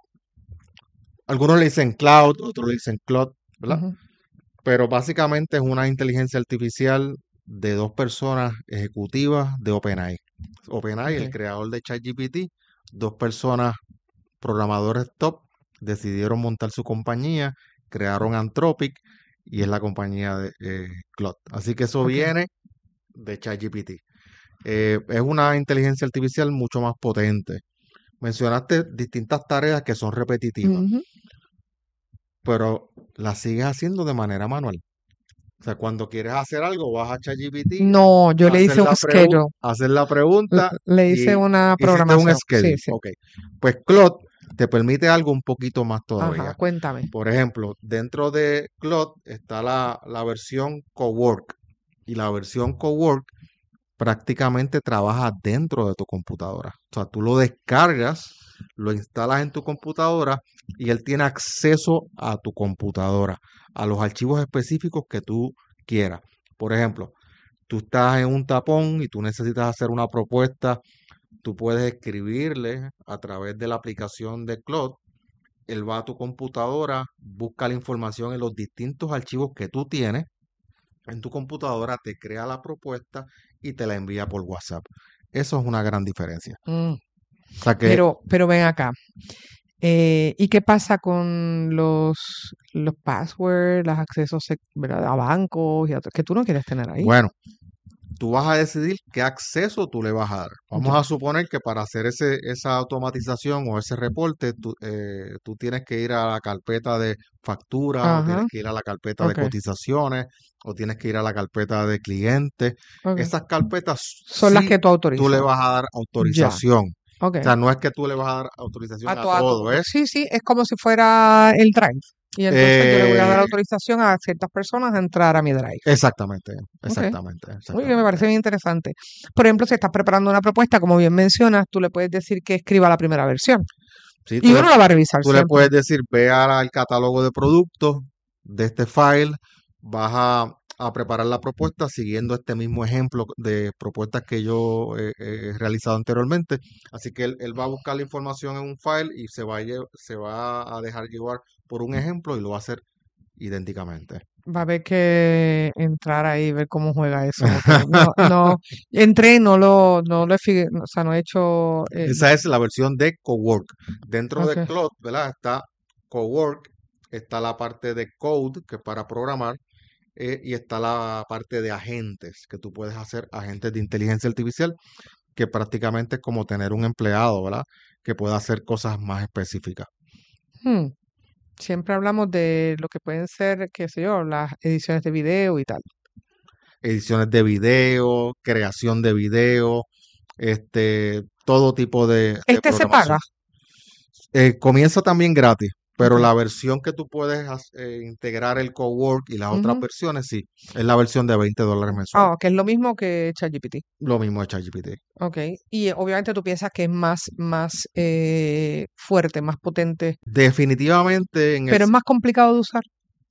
algunos le dicen cloud, otros le dicen cloud, ¿verdad? Ujú. Pero básicamente es una inteligencia artificial de dos personas ejecutivas de OpenAI. OpenAI, el Ok. creador de ChatGPT, dos personas programadores top, decidieron montar su compañía, crearon Anthropic y es la compañía de eh, Claude. Así que eso Ok. viene de ChatGPT. Eh, es una inteligencia artificial mucho más potente. Mencionaste distintas tareas que son repetitivas, Ujú. pero las sigues haciendo de manera manual. O sea, cuando quieres hacer algo, vas a ChatGPT, No, yo le hacer hice un la, pregu- schedule. hacer la L- pregunta Le hice y una hiciste un programación. Sí, schedule. sí. Ok. Pues Claude te permite algo un poquito más Ajá, todavía. cuéntame. Por ejemplo, dentro de Claude está la, la versión Cowork. Y la versión Cowork prácticamente trabaja dentro de tu computadora. O sea, tú lo descargas, lo instalas en tu computadora y él tiene acceso a tu computadora, a los archivos específicos que tú quieras. Por ejemplo, tú estás en un tapón y tú necesitas hacer una propuesta, tú puedes escribirle a través de la aplicación de Claude. Él va a tu computadora, busca la información en los distintos archivos que tú tienes en tu computadora, te crea la propuesta y te la envía por WhatsApp. Eso es una gran diferencia. Mm, O sea que, Pero, pero ven acá. Eh, ¿y qué pasa con los, los passwords, los accesos sec- ¿verdad? a bancos y a otros que tú no quieres tener ahí? bueno, tú vas a decidir qué acceso tú le vas a dar. Vamos Ya. a suponer que para hacer ese, esa automatización o ese reporte, tú, eh, tú tienes que ir a la carpeta de facturas o tienes Ajá, que ir a la carpeta de ok, cotizaciones o tienes que ir a la carpeta de clientes. ok. Esas carpetas Son las sí que tú tú autorizas. le vas a dar Ya, autorización. ok. O sea, no es que tú le vas a dar autorización A a to- a to- todo, es Sí, sí, es como si fuera el Drive. Y entonces yo le voy a dar eh, autorización a ciertas personas a entrar a mi Drive. exactamente, Ok. exactamente, Muy bien, me exactamente. parece bien interesante. Por ejemplo, si estás preparando una propuesta, como bien mencionas, tú le puedes decir que escriba la primera versión. Sí, Y tú le, uno la va a revisar tú le siempre. puedes decir, ve a- al catálogo de productos de este file, vas a, a preparar la propuesta siguiendo este mismo ejemplo de propuestas que yo eh, eh, he realizado anteriormente. Así que él, él va a buscar la información en un file y se va a, lle- se va a dejar llevar por un ejemplo y lo va a hacer idénticamente. Va a haber que entrar ahí y ver cómo juega eso. porque No, no, entré y no lo, no lo he, figu- o sea, no he hecho, eh, Esa es la versión de Cowork. Dentro de ok. Cloud, ¿verdad? Está Cowork, está la parte de Code, que es para programar, eh, y está la parte de agentes, que tú puedes hacer agentes de inteligencia artificial, que prácticamente es como tener un empleado, ¿verdad? Que pueda hacer cosas más específicas. Hmm. Siempre hablamos de lo que pueden ser, qué sé yo, las ediciones de video y tal. Ediciones de video, creación de video, este, todo tipo de, de Este se paga. programación. Eh, comienza también gratis, pero Ok. la versión que tú puedes has- eh, integrar el Cowork y las otras Ujú. versiones, sí, es la versión de veinte dólares mensuales. Ah, que es lo mismo que ChatGPT. Lo mismo de ChatGPT. Ok. Y eh, obviamente tú piensas que es más, más eh, fuerte, más potente, Definitivamente en el, pero es más complicado de usar.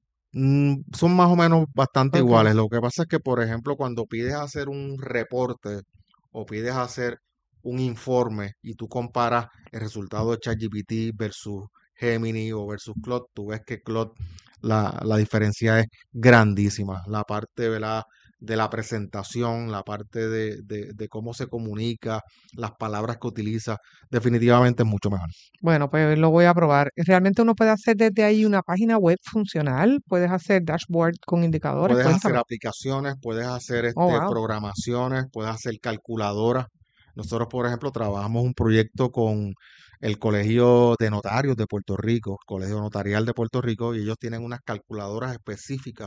mm, son más o menos bastante Ok. iguales. Lo que pasa es que, por ejemplo, cuando pides hacer un reporte o pides hacer un informe y tú comparas el resultado de ChatGPT versus Gemini o versus Claude, tú ves que Claude, la, la diferencia es grandísima. La parte, ¿verdad?, de la presentación, la parte de, de- de cómo se comunica, las palabras que utiliza, definitivamente es mucho mejor. Bueno, pues lo voy a probar. Realmente uno puede hacer desde ahí una página web funcional, puedes hacer dashboard con indicadores, Puedes hacer cuéntame. aplicaciones, puedes hacer Oh, este, wow. programaciones, puedes hacer calculadoras. Nosotros, por ejemplo, trabajamos un proyecto con el Colegio de Notarios de Puerto Rico, Colegio Notarial de Puerto Rico, y ellos tienen unas calculadoras específicas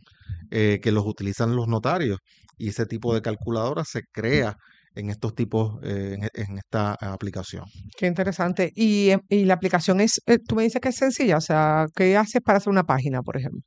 eh, que los utilizan los notarios. Y ese tipo de calculadora se crea en estos tipos, eh, en, en esta aplicación. Qué interesante. Y, eh, y la aplicación es, eh, tú me dices que es sencilla, o sea, ¿qué haces para hacer una página, por ejemplo?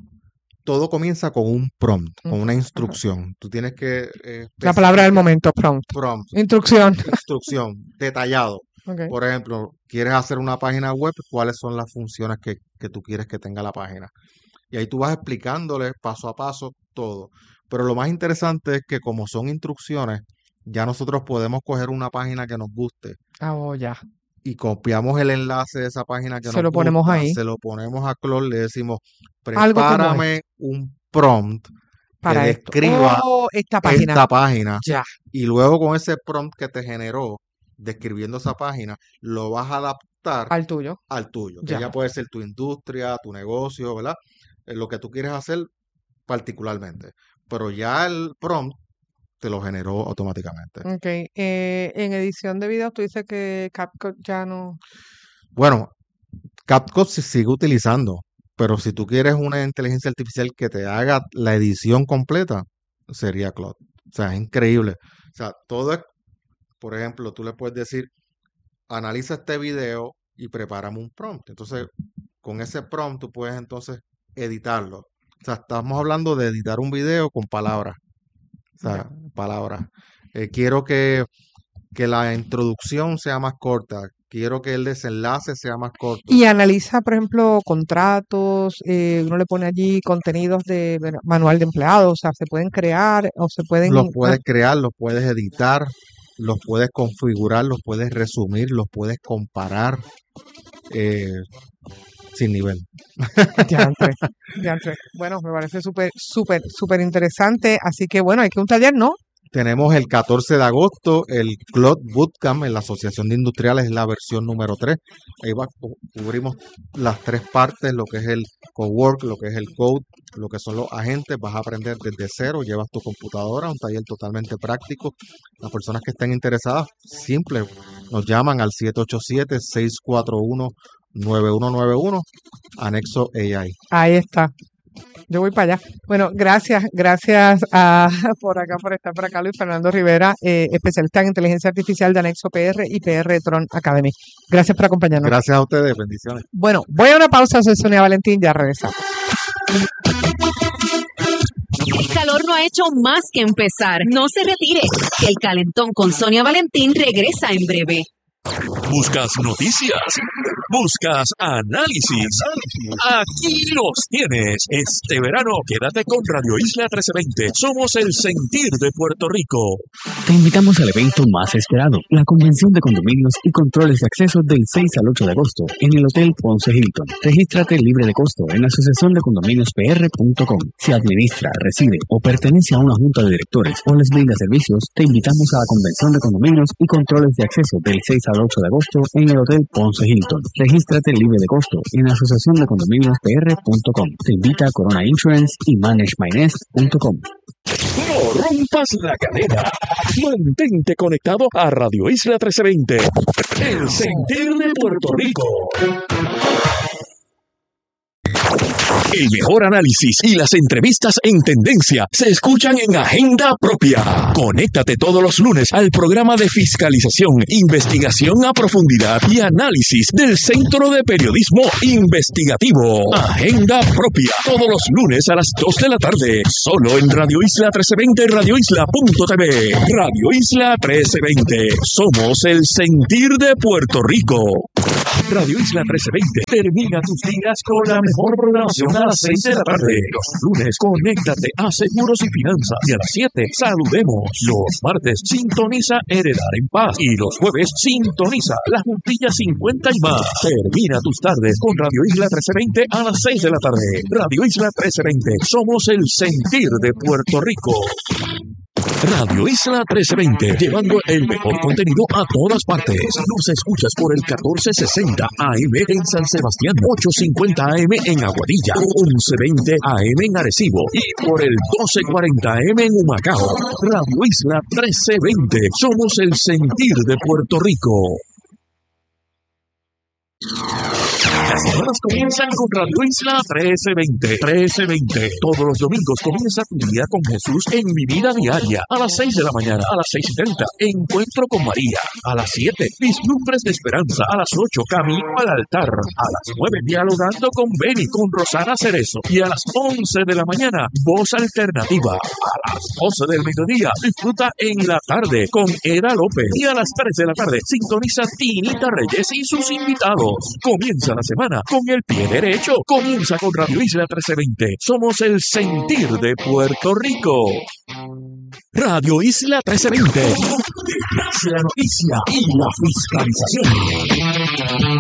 Todo comienza con un prompt, Un con una prompt, ajá. instrucción. Tú tienes que eh, La palabra del especificar momento, prompt. prompt. Instrucción. Instrucción, detallado. Ok. Por ejemplo, quieres hacer una página web, ¿cuáles son las funciones que, que tú quieres que tenga la página? Y ahí tú vas explicándole paso a paso todo. Pero lo más interesante es que como son instrucciones, ya nosotros podemos coger una página que nos guste Ah, oh, ya. y copiamos el enlace de esa página que Se nos lo ponemos gusta, ahí. se lo ponemos a Claude, le decimos, Algo como esto. prepárame un prompt que Para esto. describa Oh, esta página. esta página. Ya. Y luego con ese prompt que te generó describiendo esa página, lo vas a adaptar Al tuyo. al tuyo, que Ya. ya puede ser tu industria, tu negocio, ¿verdad? Eh, Lo que tú quieres hacer particularmente. Pero ya el prompt te lo generó automáticamente. Ok. Eh, en edición de video, tú dices que CapCut ya no. Bueno, CapCut se sigue utilizando, pero si tú quieres una inteligencia artificial que te haga la edición completa, sería Claude. O sea, es increíble. O sea, todo es, por ejemplo, tú le puedes decir, analiza este video y prepárame un prompt. Entonces, con ese prompt tú puedes entonces editarlo. O sea, estamos hablando de editar un video con palabras. O sea, Ya. palabras. Eh, quiero que, que la introducción sea más corta. Quiero que el desenlace sea más corto. Y analiza, por ejemplo, contratos, eh, uno le pone allí contenidos de bueno, manual de empleados, o sea, se pueden crear o se pueden. Los ah, puedes crear, los puedes editar, los puedes configurar, los puedes resumir, los puedes comparar eh, sin nivel. Diantre, diantre. Bueno, me parece súper, súper, súper interesante. Así que bueno, hay que un taller, ¿no? Tenemos el catorce de agosto el Claude Bootcamp en la Asociación de Industriales, es la versión número tres. Ahí va, cu- cubrimos las tres partes, lo que es el cowork, lo que es el code, lo que son los agentes. Vas a aprender desde cero, llevas tu computadora, un taller totalmente práctico. Las personas que estén interesadas, simple, nos llaman al siete ocho siete, seis cuatro uno, nueve uno nueve uno, anexo A I. Ahí está. Yo voy para allá. Bueno, gracias, gracias a, por acá, por estar por acá, Luis Fernando Rivera, eh, especialista en inteligencia artificial de Anexo P R y P R Tron Academy. Gracias por acompañarnos. Gracias a ustedes, bendiciones. Bueno, voy a una pausa, soy Sonia Valentín, ya regresamos. El calor no ha hecho más que empezar. No se retire. El calentón con Sonia Valentín regresa en breve. ¿Buscas noticias? ¿Buscas análisis? Aquí los tienes. Este verano quédate con Radio Isla trece veinte. Somos el sentir de Puerto Rico. Te invitamos al evento más esperado, la Convención de Condominios y Controles de Acceso del seis al ocho de agosto en el Hotel Ponce Hilton. Regístrate libre de costo en asociación de condominios p r punto com. Si administra, reside o pertenece a una junta de directores o les brinda servicios, te invitamos a la Convención de Condominios y Controles de Acceso del seis al ocho de agosto en el Hotel Ponce Hilton. Regístrate libre de costo en asociación de condominios p r punto com. Te invita Corona Insurance y manage my nest punto com. No rompas la cadena. Mantente conectado a Radio Isla trece veinte. El sentir de Puerto Rico. El mejor análisis y las entrevistas en tendencia se escuchan en Agenda Propia. Conéctate todos los lunes al programa de fiscalización, investigación a profundidad y análisis del Centro de Periodismo Investigativo. Agenda Propia, todos los lunes a las dos de la tarde, solo en Radio Isla trece veinte, radio isla punto t v. Radio Isla trece veinte, somos el sentir de Puerto Rico. Radio Isla trece veinte termina tus días con la mejor programación a las seis de la tarde. Los lunes, conéctate a Seguros y Finanzas. Y a las siete, saludemos. Los martes, sintoniza Heredar en Paz. Y los jueves, sintoniza La Juntilla cincuenta y más. Termina tus tardes con Radio Isla trece veinte a las seis de la tarde. Radio Isla trece veinte, somos el sentir de Puerto Rico. Radio Isla trece veinte, llevando el mejor contenido a todas partes. Nos escuchas por el catorce sesenta A M en San Sebastián, ochocientos cincuenta A M en Aguadilla, once veinte A M en Arecibo y por el doce cuarenta A M en Humacao. Radio Isla trece veinte, somos el sentir de Puerto Rico. Las semanas comienzan con Radio Isla trece veinte. trece veinte. Todos los domingos comienza tu día con Jesús en Mi Vida Diaria. A las seis de la mañana, a las seis y treinta, Encuentro con María. A las siete, Vislumbres de Esperanza. A las ocho, Camino al Altar. A las nueve, Dialogando con Beni, con Rosana Cerezo. Y a las once de la mañana, Voz Alternativa. A las doce del mediodía, disfruta En la Tarde con Eda López. Y a las tres de la tarde, sintoniza Tinita Reyes y sus invitados. Comienza la semana con el pie derecho. Comienza con Radio Isla trece veinte. Somos el sentir de Puerto Rico. Radio Isla trece veinte. La noticia y la fiscalización.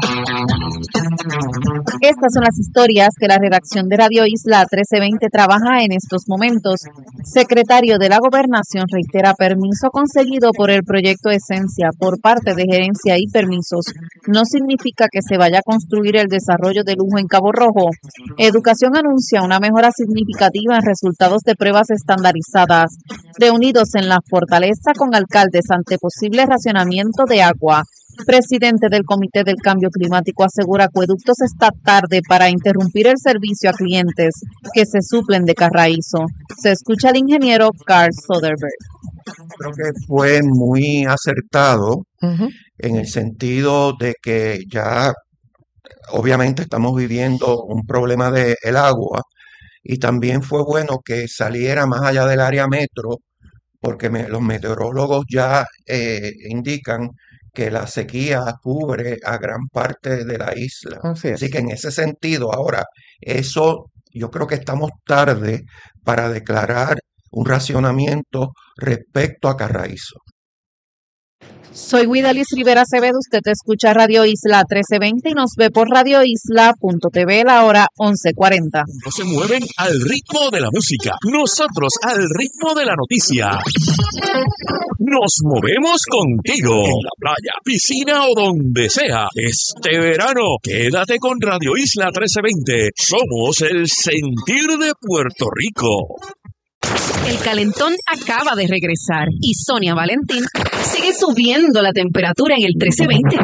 Estas son las historias que la redacción de Radio Isla trece veinte trabaja en estos momentos. Secretario de la Gobernación reitera permiso conseguido por el proyecto Esencia por parte de Gerencia y Permisos no significa que se vaya a construir el desarrollo de lujo en Cabo Rojo. Educación anuncia una mejora significativa en resultados de pruebas estandarizadas. Reunidos en la Fortaleza con alcaldes ante posible racionamiento de agua. Presidente del Comité del Cambio Climático asegura acueductos esta tarde para interrumpir el servicio a clientes que se suplen de Carraízo. Se escucha al ingeniero Carl Soderberg. Creo que fue muy acertado Ujú. en el sentido de que ya obviamente estamos viviendo un problema del agua y también fue bueno que saliera más allá del área metro porque me- los meteorólogos ya eh, indican que la sequía cubre a gran parte de la isla. Así Así es. que en ese sentido, ahora, eso yo creo que estamos tarde para declarar un racionamiento respecto a Carraízo. Soy Guidalis Rivera Acevedo, usted escucha Radio Isla trece veinte y nos ve por radio isla punto t v la hora once cuarenta. No se mueven al ritmo de la música, nosotros al ritmo de la noticia. Nos movemos contigo en la playa, piscina o donde sea. Este verano, quédate con Radio Isla trece veinte. Somos el sentir de Puerto Rico. El calentón acaba de regresar y Sonia Valentín sigue subiendo la temperatura en el trece veinte.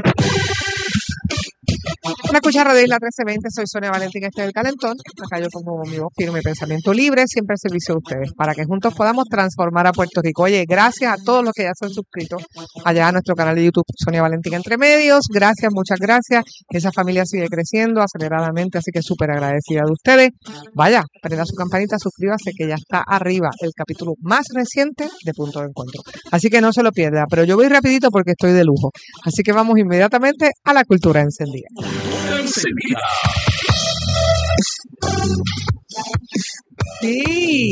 Una escuchar de Isla trece veinte, soy Sonia Valentín, este es el Calentón. Acá yo pongo mi voz firme y pensamiento libre, siempre al servicio de ustedes, para que juntos podamos transformar a Puerto Rico. Oye, gracias a todos los que ya se han suscrito allá a nuestro canal de YouTube, Sonia Valentín Entre Medios. Gracias, muchas gracias. Esa familia sigue creciendo aceleradamente, así que súper agradecida de ustedes. Vaya, prenda su campanita, suscríbase, que ya está arriba el capítulo más reciente de Punto de Encuentro. Así que no se lo pierda, pero yo voy rapidito porque estoy de lujo. Así que vamos inmediatamente a la cultura encendida. Sevilla. Sí,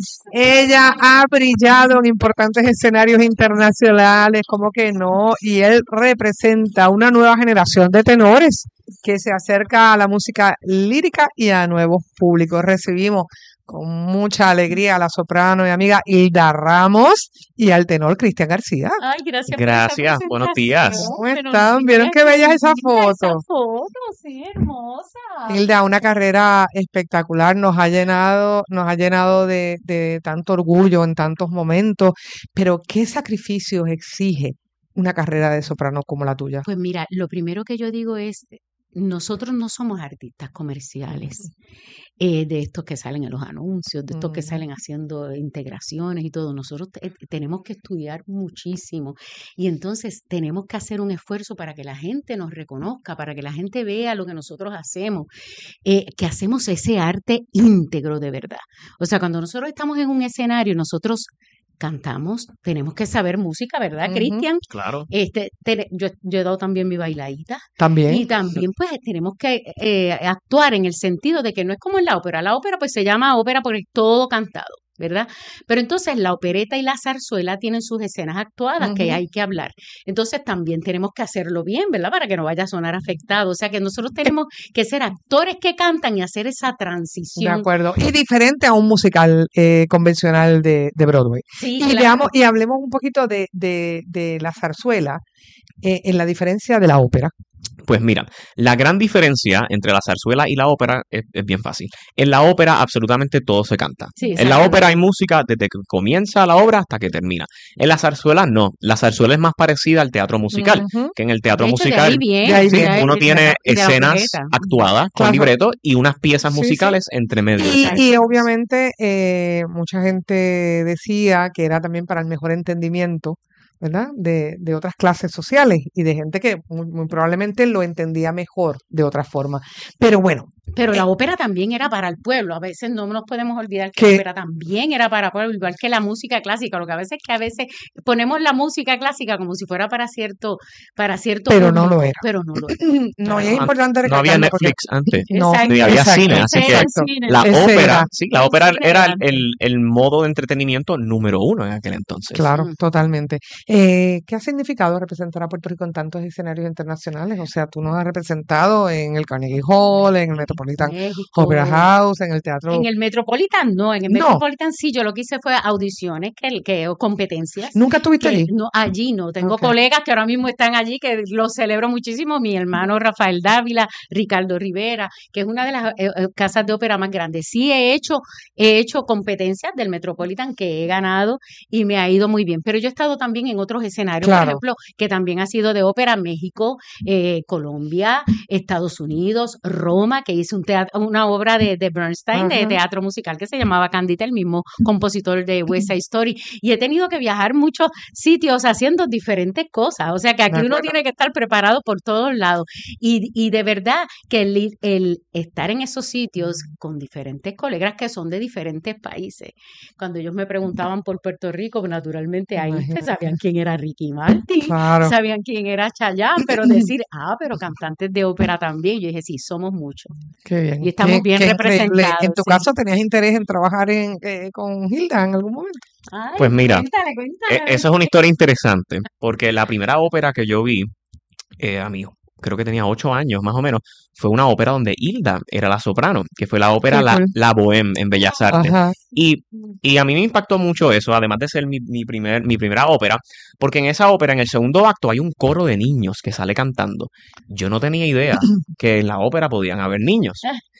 ella ha brillado en importantes escenarios internacionales, como que no, y él representa una nueva generación de tenores que se acerca a la música lírica y a nuevos públicos. Recibimos con mucha alegría a la soprano y amiga Hilda Ramos y al tenor Cristian García. Ay, gracias. Gracias, buenos días. ¿Cómo están? ¿Vieron qué bella es esa foto? Esa foto, sí, hermosa. Hilda, una carrera espectacular, nos ha llenado, nos ha llenado de, de tanto orgullo en tantos momentos, pero ¿qué sacrificios exige una carrera de soprano como la tuya? Pues mira, lo primero que yo digo es, nosotros no somos artistas comerciales, eh, de estos que salen en los anuncios, de estos que Mm. salen haciendo integraciones y todo. Nosotros te- tenemos que estudiar muchísimo y entonces tenemos que hacer un esfuerzo para que la gente nos reconozca, para que la gente vea lo que nosotros hacemos, eh, que hacemos ese arte íntegro de verdad. O sea, cuando nosotros estamos en un escenario, nosotros cantamos, tenemos que saber música, ¿verdad, Ujú. Cristian? Claro. Este, te- yo, yo he dado también mi bailadita. También. Y también pues tenemos que eh, actuar en el sentido de que no es como en la ópera. La ópera pues se llama ópera porque es todo cantado, ¿verdad? Pero entonces la opereta y la zarzuela tienen sus escenas actuadas que Ujú. hay que hablar. Entonces también tenemos que hacerlo bien, ¿verdad? Para que no vaya a sonar afectado. O sea que nosotros tenemos que ser actores que cantan y hacer esa De transición. acuerdo. Y diferente a un musical eh, convencional de, de Broadway. Sí, Y claro. veamos, y hablemos un poquito de, de, de la zarzuela eh, en la diferencia de la ópera. Pues mira, la gran diferencia entre la zarzuela y la ópera es, es bien fácil. En la ópera absolutamente todo se canta. Sí, En la exactamente. ópera hay música desde que comienza la obra hasta que termina. En la zarzuela no. La zarzuela es más parecida al teatro musical, Ujú. que en el teatro De hecho, de musical ahí viene, de ahí sí, viene. de ahí- uno de tiene la- de la escenas opereta. actuadas con Claro. libreto y unas piezas Sí, sí. musicales entre medio. Y, Exacto. y obviamente eh, mucha gente decía que era también para el mejor entendimiento, ¿verdad? De, de otras clases sociales y de gente que muy, muy probablemente lo entendía mejor de otra forma. Pero bueno, Pero Eh, la ópera también era para el pueblo. A veces no nos podemos olvidar que Que- la ópera también era para el pueblo, igual que la música clásica. Lo que a veces es que a veces ponemos la música clásica como si fuera para cierto, para cierto Pero no público, lo era. pero no lo era. no, y es An- importante No había recalcarlo porque Netflix antes. no, Exacto. Ni había exacto, cine, así Ese que era el exacto. cine. la Ese ópera, era. sí, la El ópera cine era era el, antes. el- el modo de entretenimiento número uno en aquel entonces. Claro, Mm. totalmente. Eh, ¿qué ha significado representar a Puerto Rico en tantos escenarios internacionales? O sea, tú nos has representado en el Carnegie Hall, en el Metropolitan México. Opera House, en el Teatro... En el Metropolitan no, en el No. Metropolitan sí, yo lo que hice fue audiciones, que, que o competencias. ¿Nunca estuviste Que allí? no, allí no. Tengo Ok. colegas que ahora mismo están allí, que los celebro muchísimo. Mi hermano Rafael Dávila, Ricardo Rivera, que es una de las eh, eh, casas de ópera más grandes. Sí he hecho, he hecho competencias del Metropolitan que he ganado y me ha ido muy bien. Pero yo he estado también en otros escenarios, Claro. por ejemplo, que también ha sido de ópera, México, eh, Colombia, Estados Unidos, Roma, que hice un teatro, una obra de, de Bernstein, de Ajá. teatro musical, que se llamaba Candida, el mismo compositor de West Side Story. Y he tenido que viajar muchos sitios haciendo diferentes cosas. O sea que aquí De uno acuerdo. tiene que estar preparado por todos lados. Y, y de verdad que el, el estar en esos sitios con diferentes colegas que son de diferentes países. Cuando ellos me preguntaban por Puerto Rico, pues, naturalmente ahí pues, Imagínate. sabían quién era Ricky Martin, Claro. sabían quién era Chayanne, pero decir, ah, pero cantantes de ópera también. Yo dije, sí, somos muchos. Qué bien. Y estamos Qué- bien qué increíble. representados, En tu sí. caso, ¿tenías interés en trabajar en, eh, con Hilda en algún momento? Ay, Pues mira, cuéntale, E- cuéntale. Esa es una historia interesante, porque la primera ópera que yo vi, eh, a mí, creo que tenía ocho años más o menos, fue una ópera donde Hilda era la soprano, que fue la ópera Qué La, cool. La Bohème en Bellas Artes. Ajá. Y, y a mí me impactó mucho eso, además de ser mi, mi primer, mi primera ópera, porque en esa ópera, en el segundo acto, hay un coro de niños que sale cantando. Yo no tenía idea que en la ópera podían haber niños.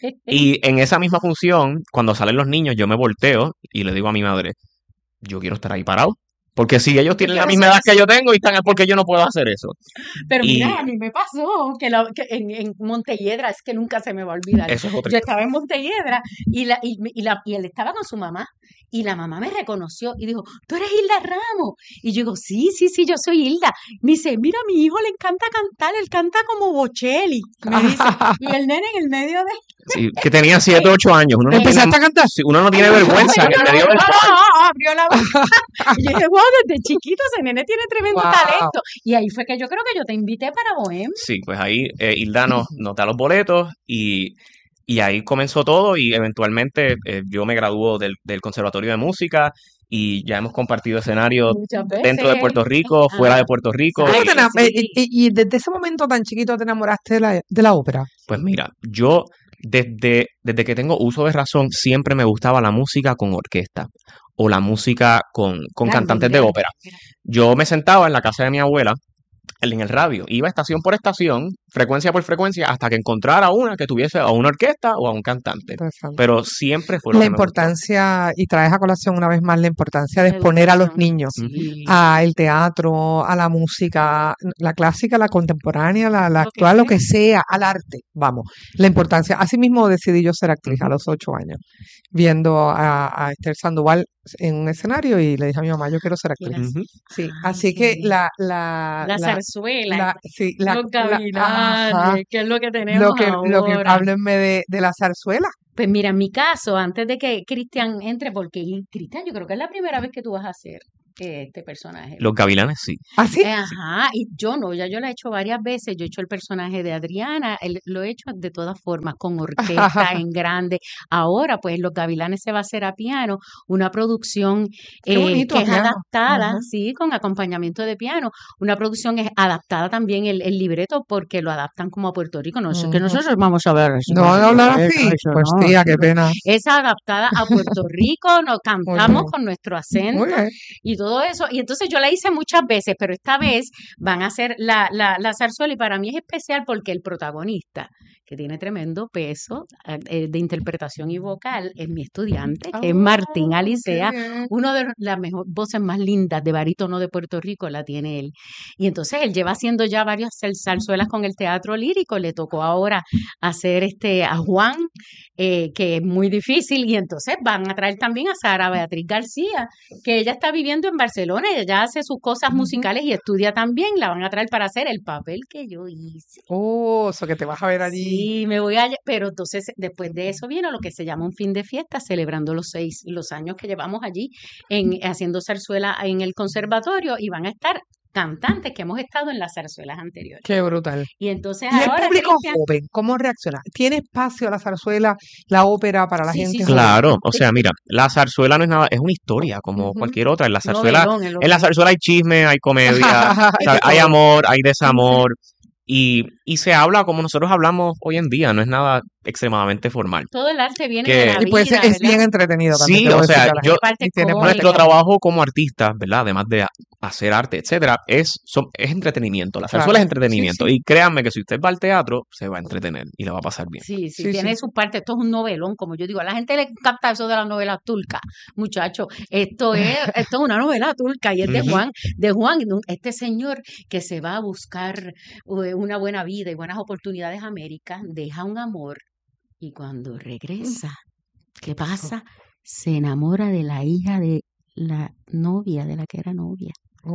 Y en esa misma función, cuando salen los niños, yo me volteo y le digo a mi madre, yo quiero estar ahí parado. Porque si ellos tienen la quiero misma ser edad que así. yo tengo y están, es porque yo no puedo hacer eso. Pero Y mira, a mí me pasó que, la- que en, en Montelledra, es que nunca se me va a olvidar. eso es otra Yo historia. estaba en Montelledra y, la, y, y, la, y él estaba con su mamá y la mamá me reconoció y dijo, ¿tú eres Hilda Ramos? Y yo digo, sí, sí, sí, yo soy Hilda. Me dice, mira, a mi hijo le encanta cantar, él canta como Bocelli. Me dice, y el nene en el medio de Sí, que tenía siete, ocho años. Uno no tiene, ¿Empezaste a cantar? sí, uno no tiene vergüenza. que Uno te dio no- vergüenza. no, no, abrió la boca. Y yo dije, wow, desde chiquito ese nene tiene tremendo Wow. talento. Y ahí fue que yo creo que yo te invité para Bohem. Sí, pues ahí eh, Hilda nos, nos da los boletos y, y ahí comenzó todo y eventualmente eh, yo me graduó del, del Conservatorio de Música y ya hemos compartido escenarios Muchas dentro de veces. Puerto Rico, fuera de Ah, Puerto Rico. ¿Cómo exacto, te enam- eh, sí. y, y desde ese momento tan chiquito te enamoraste de la, de la ópera? Pues mira, yo desde, desde que tengo uso de razón siempre me gustaba la música con orquesta o la música con, con Grande, cantantes de grande. ópera. Yo me sentaba en la casa de mi abuela en el radio, iba estación por estación, frecuencia por frecuencia, hasta que encontrara una que tuviese a una orquesta o a un cantante. Interesante. Pero siempre fue lo La que me gustó. importancia, y traes a colación una vez más la importancia de La exponer a los educación. niños Sí. al teatro, a la música, la clásica, la contemporánea, la, la Lo que actual, lo sea. que sea, al arte, vamos. La importancia. Así mismo decidí yo ser actriz a los ocho años, viendo a, a Esther Sandoval en un escenario y le dije a mi mamá, yo quiero ser actriz. Quieras- Ujú. Sí, Ay, así qué que bien. la, la, La la, zarzuela, la- sí, la, los la- ajá, gavilanes, que es lo que tenemos lo que, lo que, ahora. háblenme de, de la zarzuela. Pues mira, en mi caso, antes de que Cristian entre, porque y, Cristian, yo creo que es la primera vez que tú vas a hacer eh, este personaje. Los gavilanes sí. ¿Así? Eh, Ajá, y yo no, ya yo lo he hecho varias veces, yo he hecho el personaje de Adriana, el- lo he hecho de todas formas, con orquesta, en grande. Ahora, pues, Los Gavilanes se va a hacer a piano, una producción Qué eh, bonito, que es piano. adaptada, Ajá. sí, con acompañamiento de piano, una producción es adaptada también el, el libreto porque lo adaptan como a Puerto Rico, no sé, que Ujú. nosotros vamos a ver así, No van a hablar eh, así. eso Pues no, tía, qué sí, pena. es adaptada a Puerto Rico, nos cantamos bien. con nuestro Muy acento bien. y todo eso. Y entonces yo la hice muchas veces, pero esta vez van a hacer la, la, la zarzuela y para mí es especial porque el protagonista, que tiene tremendo peso eh, de interpretación y vocal, es mi estudiante, que es Martín Oh, qué Alicea. bien. Uno de las mejores voces más lindas de barítono de Puerto Rico la tiene él. Y entonces él lleva haciendo ya varias zar- zarzuelas con el teatro lírico. Le tocó ahora hacer este a Juan, eh, que es muy difícil. Y entonces van a traer también a Sara Beatriz García, que ella está viviendo en Barcelona. Ella ya hace sus cosas musicales y estudia también. La van a traer para hacer el papel que yo hice. Oh, eso que te vas a ver allí. Sí, me voy a, pero entonces después de eso viene lo que se llama un fin de fiesta, celebrando los seis, los años que llevamos allí en haciendo zarzuela en el conservatorio y van a estar cantantes que hemos estado en las zarzuelas anteriores. Qué brutal. Y entonces Y el ahora público Cristian, joven, ¿cómo reacciona? ¿Tiene espacio la zarzuela, la ópera para la sí, gente sí, sí, joven? Claro, o sea, mira, la zarzuela no es nada, es una historia como Ujú. cualquier otra. En la zarzuela, novelón, el en la otro. zarzuela hay chisme, hay comedia, Hay o sea, de hay todo. amor, hay desamor y, y se habla como nosotros hablamos hoy en día, no es nada extremadamente formal. Todo el arte viene Que- de la Y pues vida, es bien ¿verdad? entretenido también. Sí, te voy a o decir sea, a la yo- gente. Parte Y tiene cómica. buena Nuestro técnica. trabajo como artistas, ¿verdad? Además de hacer arte, etcétera, es, son- es entretenimiento. La zarzuela Claro. es entretenimiento. Sí, sí. Y créanme que si usted va al teatro, se va a entretener y la va a pasar bien. Sí, sí, Sí, tiene sí. su parte. Esto es un novelón, como yo digo. A la gente le encanta eso de las novelas turcas, muchachos. Esto es, esto es una novela turca y es de Ujú. Juan, de Juan, este señor que se va a buscar eh, una buena vida y buenas oportunidades a América, deja un amor y cuando regresa, ¿qué pasa? Se enamora de la hija de la novia, de la que era novia.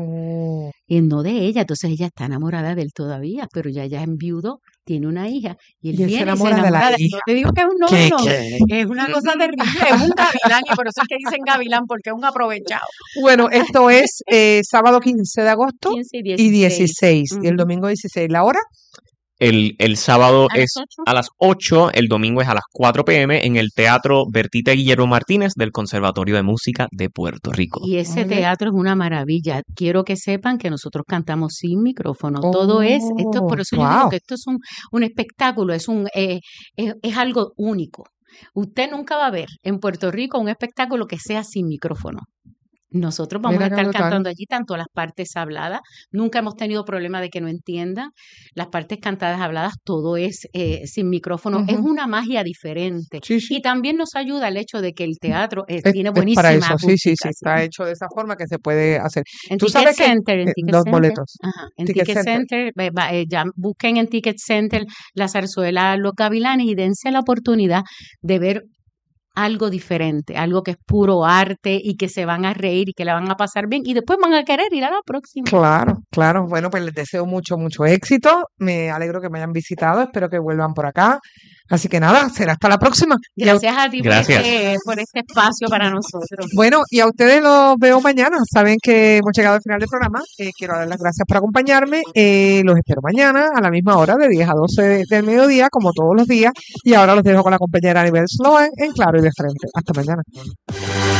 Oh, Y no de ella, entonces ella está enamorada de él todavía, pero ya ya enviudó, tiene una hija, y él Y él se viene y se enamora de la enamora de hija. No te digo que es un ¿Qué, novelón, qué? es una cosa terrible, es un gavilán, y por eso es que dicen gavilán, porque es un aprovechado. Bueno, esto es eh, sábado quince de agosto quince y y dieciséis. Y el Ujú. domingo dieciséis. ¿La hora? El, el sábado ¿A las es ocho? a las ocho, el domingo es a las cuatro p m en el Teatro Bertita Guillermo Martínez del Conservatorio de Música de Puerto Rico. Y ese Muy bien. teatro es una maravilla. Quiero que sepan que nosotros cantamos sin micrófono. Todo es, esto, por Oh, eso yo digo wow. que esto es un, un espectáculo, es un, eh, es, es algo único. Usted nunca va a ver en Puerto Rico un espectáculo que sea sin micrófono. Nosotros vamos Mira a qué estar brutal. cantando allí tanto las partes habladas, nunca hemos tenido problema de que no entiendan, las partes cantadas habladas, todo es eh, sin micrófono, es Ujú. una magia diferente. Sí, sí. Y también nos ayuda el hecho de que el teatro eh, Es, tiene es buenísima para eso, sí, sí, sí. acústica, Está hecho de esa forma que se puede hacer. En Tú Ticket sabes que Center, en eh, Ticket los Center, boletos. ajá, en Ticket Ticket Center. Center, ve- va, eh, ya busquen en Ticket Center la zarzuela Los Gavilanes y dense la oportunidad de ver algo diferente, algo que es puro arte y que se van a reír y que la van a pasar bien y después van a querer ir a la próxima. Claro, claro. Bueno, pues les deseo mucho, mucho éxito. Me alegro que me hayan visitado. Espero que vuelvan por acá Así que nada, será hasta la próxima. Y a- Gracias a ti por Gracias. este, por este espacio para nosotros. bueno, y a ustedes los veo mañana. Saben que hemos llegado al final del programa. Eh, quiero dar las gracias por acompañarme. Eh, los espero mañana a la misma hora, de diez a doce de- del mediodía, como todos los días. Y ahora los dejo con la compañera Anibel Sloan en Claro y de Frente. Hasta mañana.